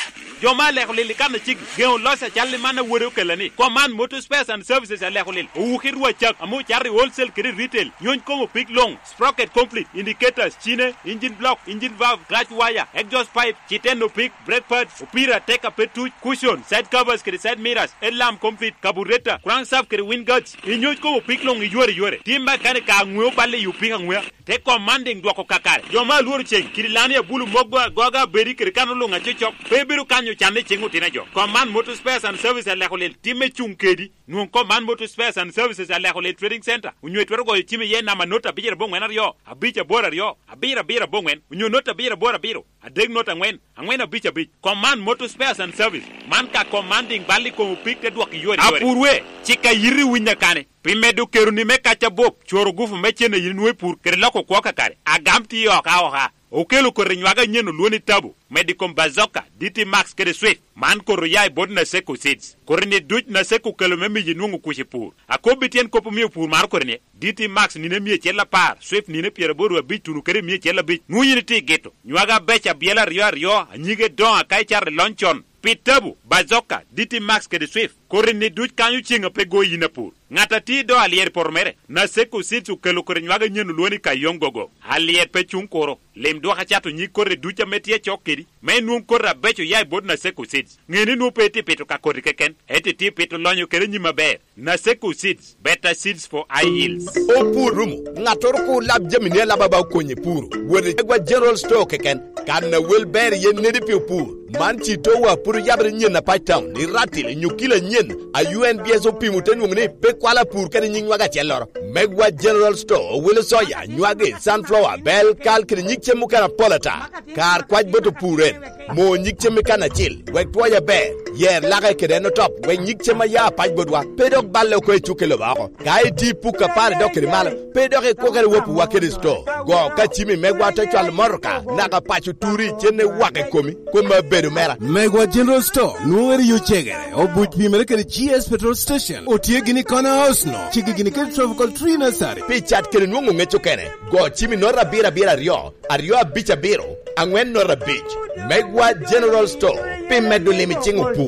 jo ma le kolil kan chig geo losa challe mana woro kelani command motor spares and services ale kolil u khirwa chak amu charri wholesale credit retail nyoy ko pick long sprocket complete indicators chine engine block engine valve clutch wire exhaust pipe chiteno pick brake pads upira take a petu cushion side covers kri side mirrors alarm complete carburetor crankshaft kri wind guards inyoy ko pick long yore yore timba kare ka ngwe balle yu pika ngwe te commanding dwako kakare jo ma luru chen kirilani bulu mogwa goga beri kri kanulu nga chichok bebiru kanyo chane chengu tina jo command motor spares and services ale kolel time chunkedi nu command motor spares and services ale kolel trading center unywe twero go time ye na manota bijere bongwen ryo abicha bora ryo abira bira bongwen unyo nota bira bora biro adeg nota ngwen angwen abicha bich command motor spares and service man ka commanding bali ko pikte dwak yore yore apurwe chika yiri winya kane pimedu keruni mekacha bop choro gufu mechene yinwe pur kerlako kwa kakare agamti yo ka oha okelo ko renywaga nyeno luoni tabu medicom bazoka dt max kere swift man ko royai bod na seko seeds korne duj na seko kelo memi yinungu kushi pur akobitien kopo mi pur mar korne dt max nine mie chela par swift nine piere boru abitunu kere mie chela bit nuyiniti geto nywaga becha biela rio rio nyige don akai char lonchon pitabu bazoka dt max kere swift korne duj kanyu chinga pego yina pur ngata ti do alier pormere na seko seeds ukelo ko renywaga nyeno luoni kayongogo alier pechun koro lem do ha chato nyi korre ducha metie chokeri me nun korra becho yai bod na seko seeds ngeni nu peti peto ka korri keken eti ti peto lonyo kere nyima ber na seko seeds better seeds for high yields o purumu ngator ko lab jamine la baba konye puru woni egwa general store keken kan na welber yen ne di pur man ci to wa puru yabre nyen na paitam ni ratil nyukila nyen a U N B S o pimu tenu ngni pe kwala pur kere nyingwa ga chelor megwa general store wil soya nywage sunflower bell kal kere nyikche mukana polata kar kwaj boto puren mo nyikche mikana chil wek toya be yer laga kere no top we nyikche ma ya paj bodwa pedok balle ko chukelo bako kai ti puka pare dokere mal pedok ko kere wopu wakere store go kachimi megwa to chal morka naga pachu turi chene wake komi ko ma bedo mera megwa general store nuweri yu chegere obuj pimere kere G S petrol station otie gini kona house no chigi gini kere tropical tree nursery pichat kere nungu ngecho kene go chimi nora bira bira rio ario bicha biro angwen nora beach megwa general store pimedu limi chingu pu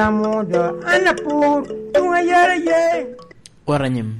waranyim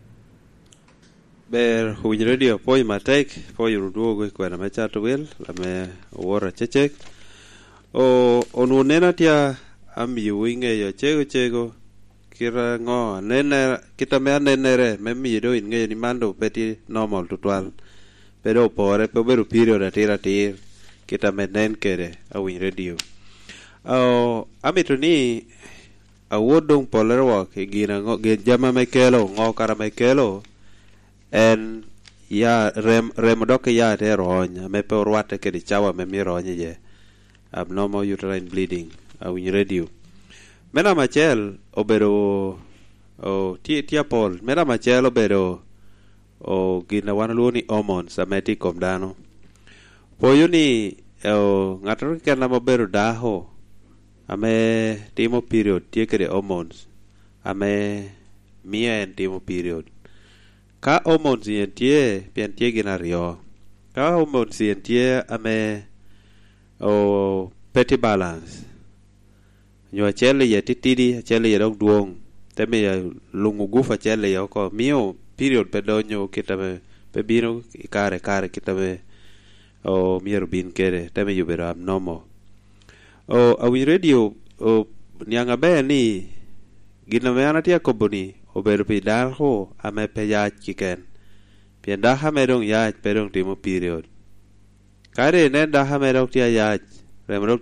ber huj radio poi matek poi ruduogo kwena machato wel lame wora chechek o onunena tia ami winge yo chego chego kira ngo nene kita me nenere me mi do inge ni mando peti normal tutwal pero pore pe beru period atira tir kita me nen kere a win radio o amituni a wodong polerwa ke gina ngo ge jama me kelo ngo kara me kelo en ya rem rem doke ya te ronya me pe orwate ke di chawa me mi ronya je abnormal uterine bleeding a win radio mena machel obero o ti ti apol mena machel obero o gina wan luoni hormones ameti kom dano Poyo ni o ngato ke na maber daho ame timo period tiekere hormones ame mia timo period ka hormones yen tie pien tie gina rio ka hormones yen tie ame o petty balance nyo chele ye titidi chele ye dog duong teme ya lungu gufa chele yo ko mio period pedonyo kitame pebiro kare kare kitame o miero bin kere teme yubero abnormal o awi radio o nyanga be ni gina meana tia koboni o ber pi dar ho ame pe ya chicken pien da ha merong ya perong timo period kare ne da ha merong tia ya remro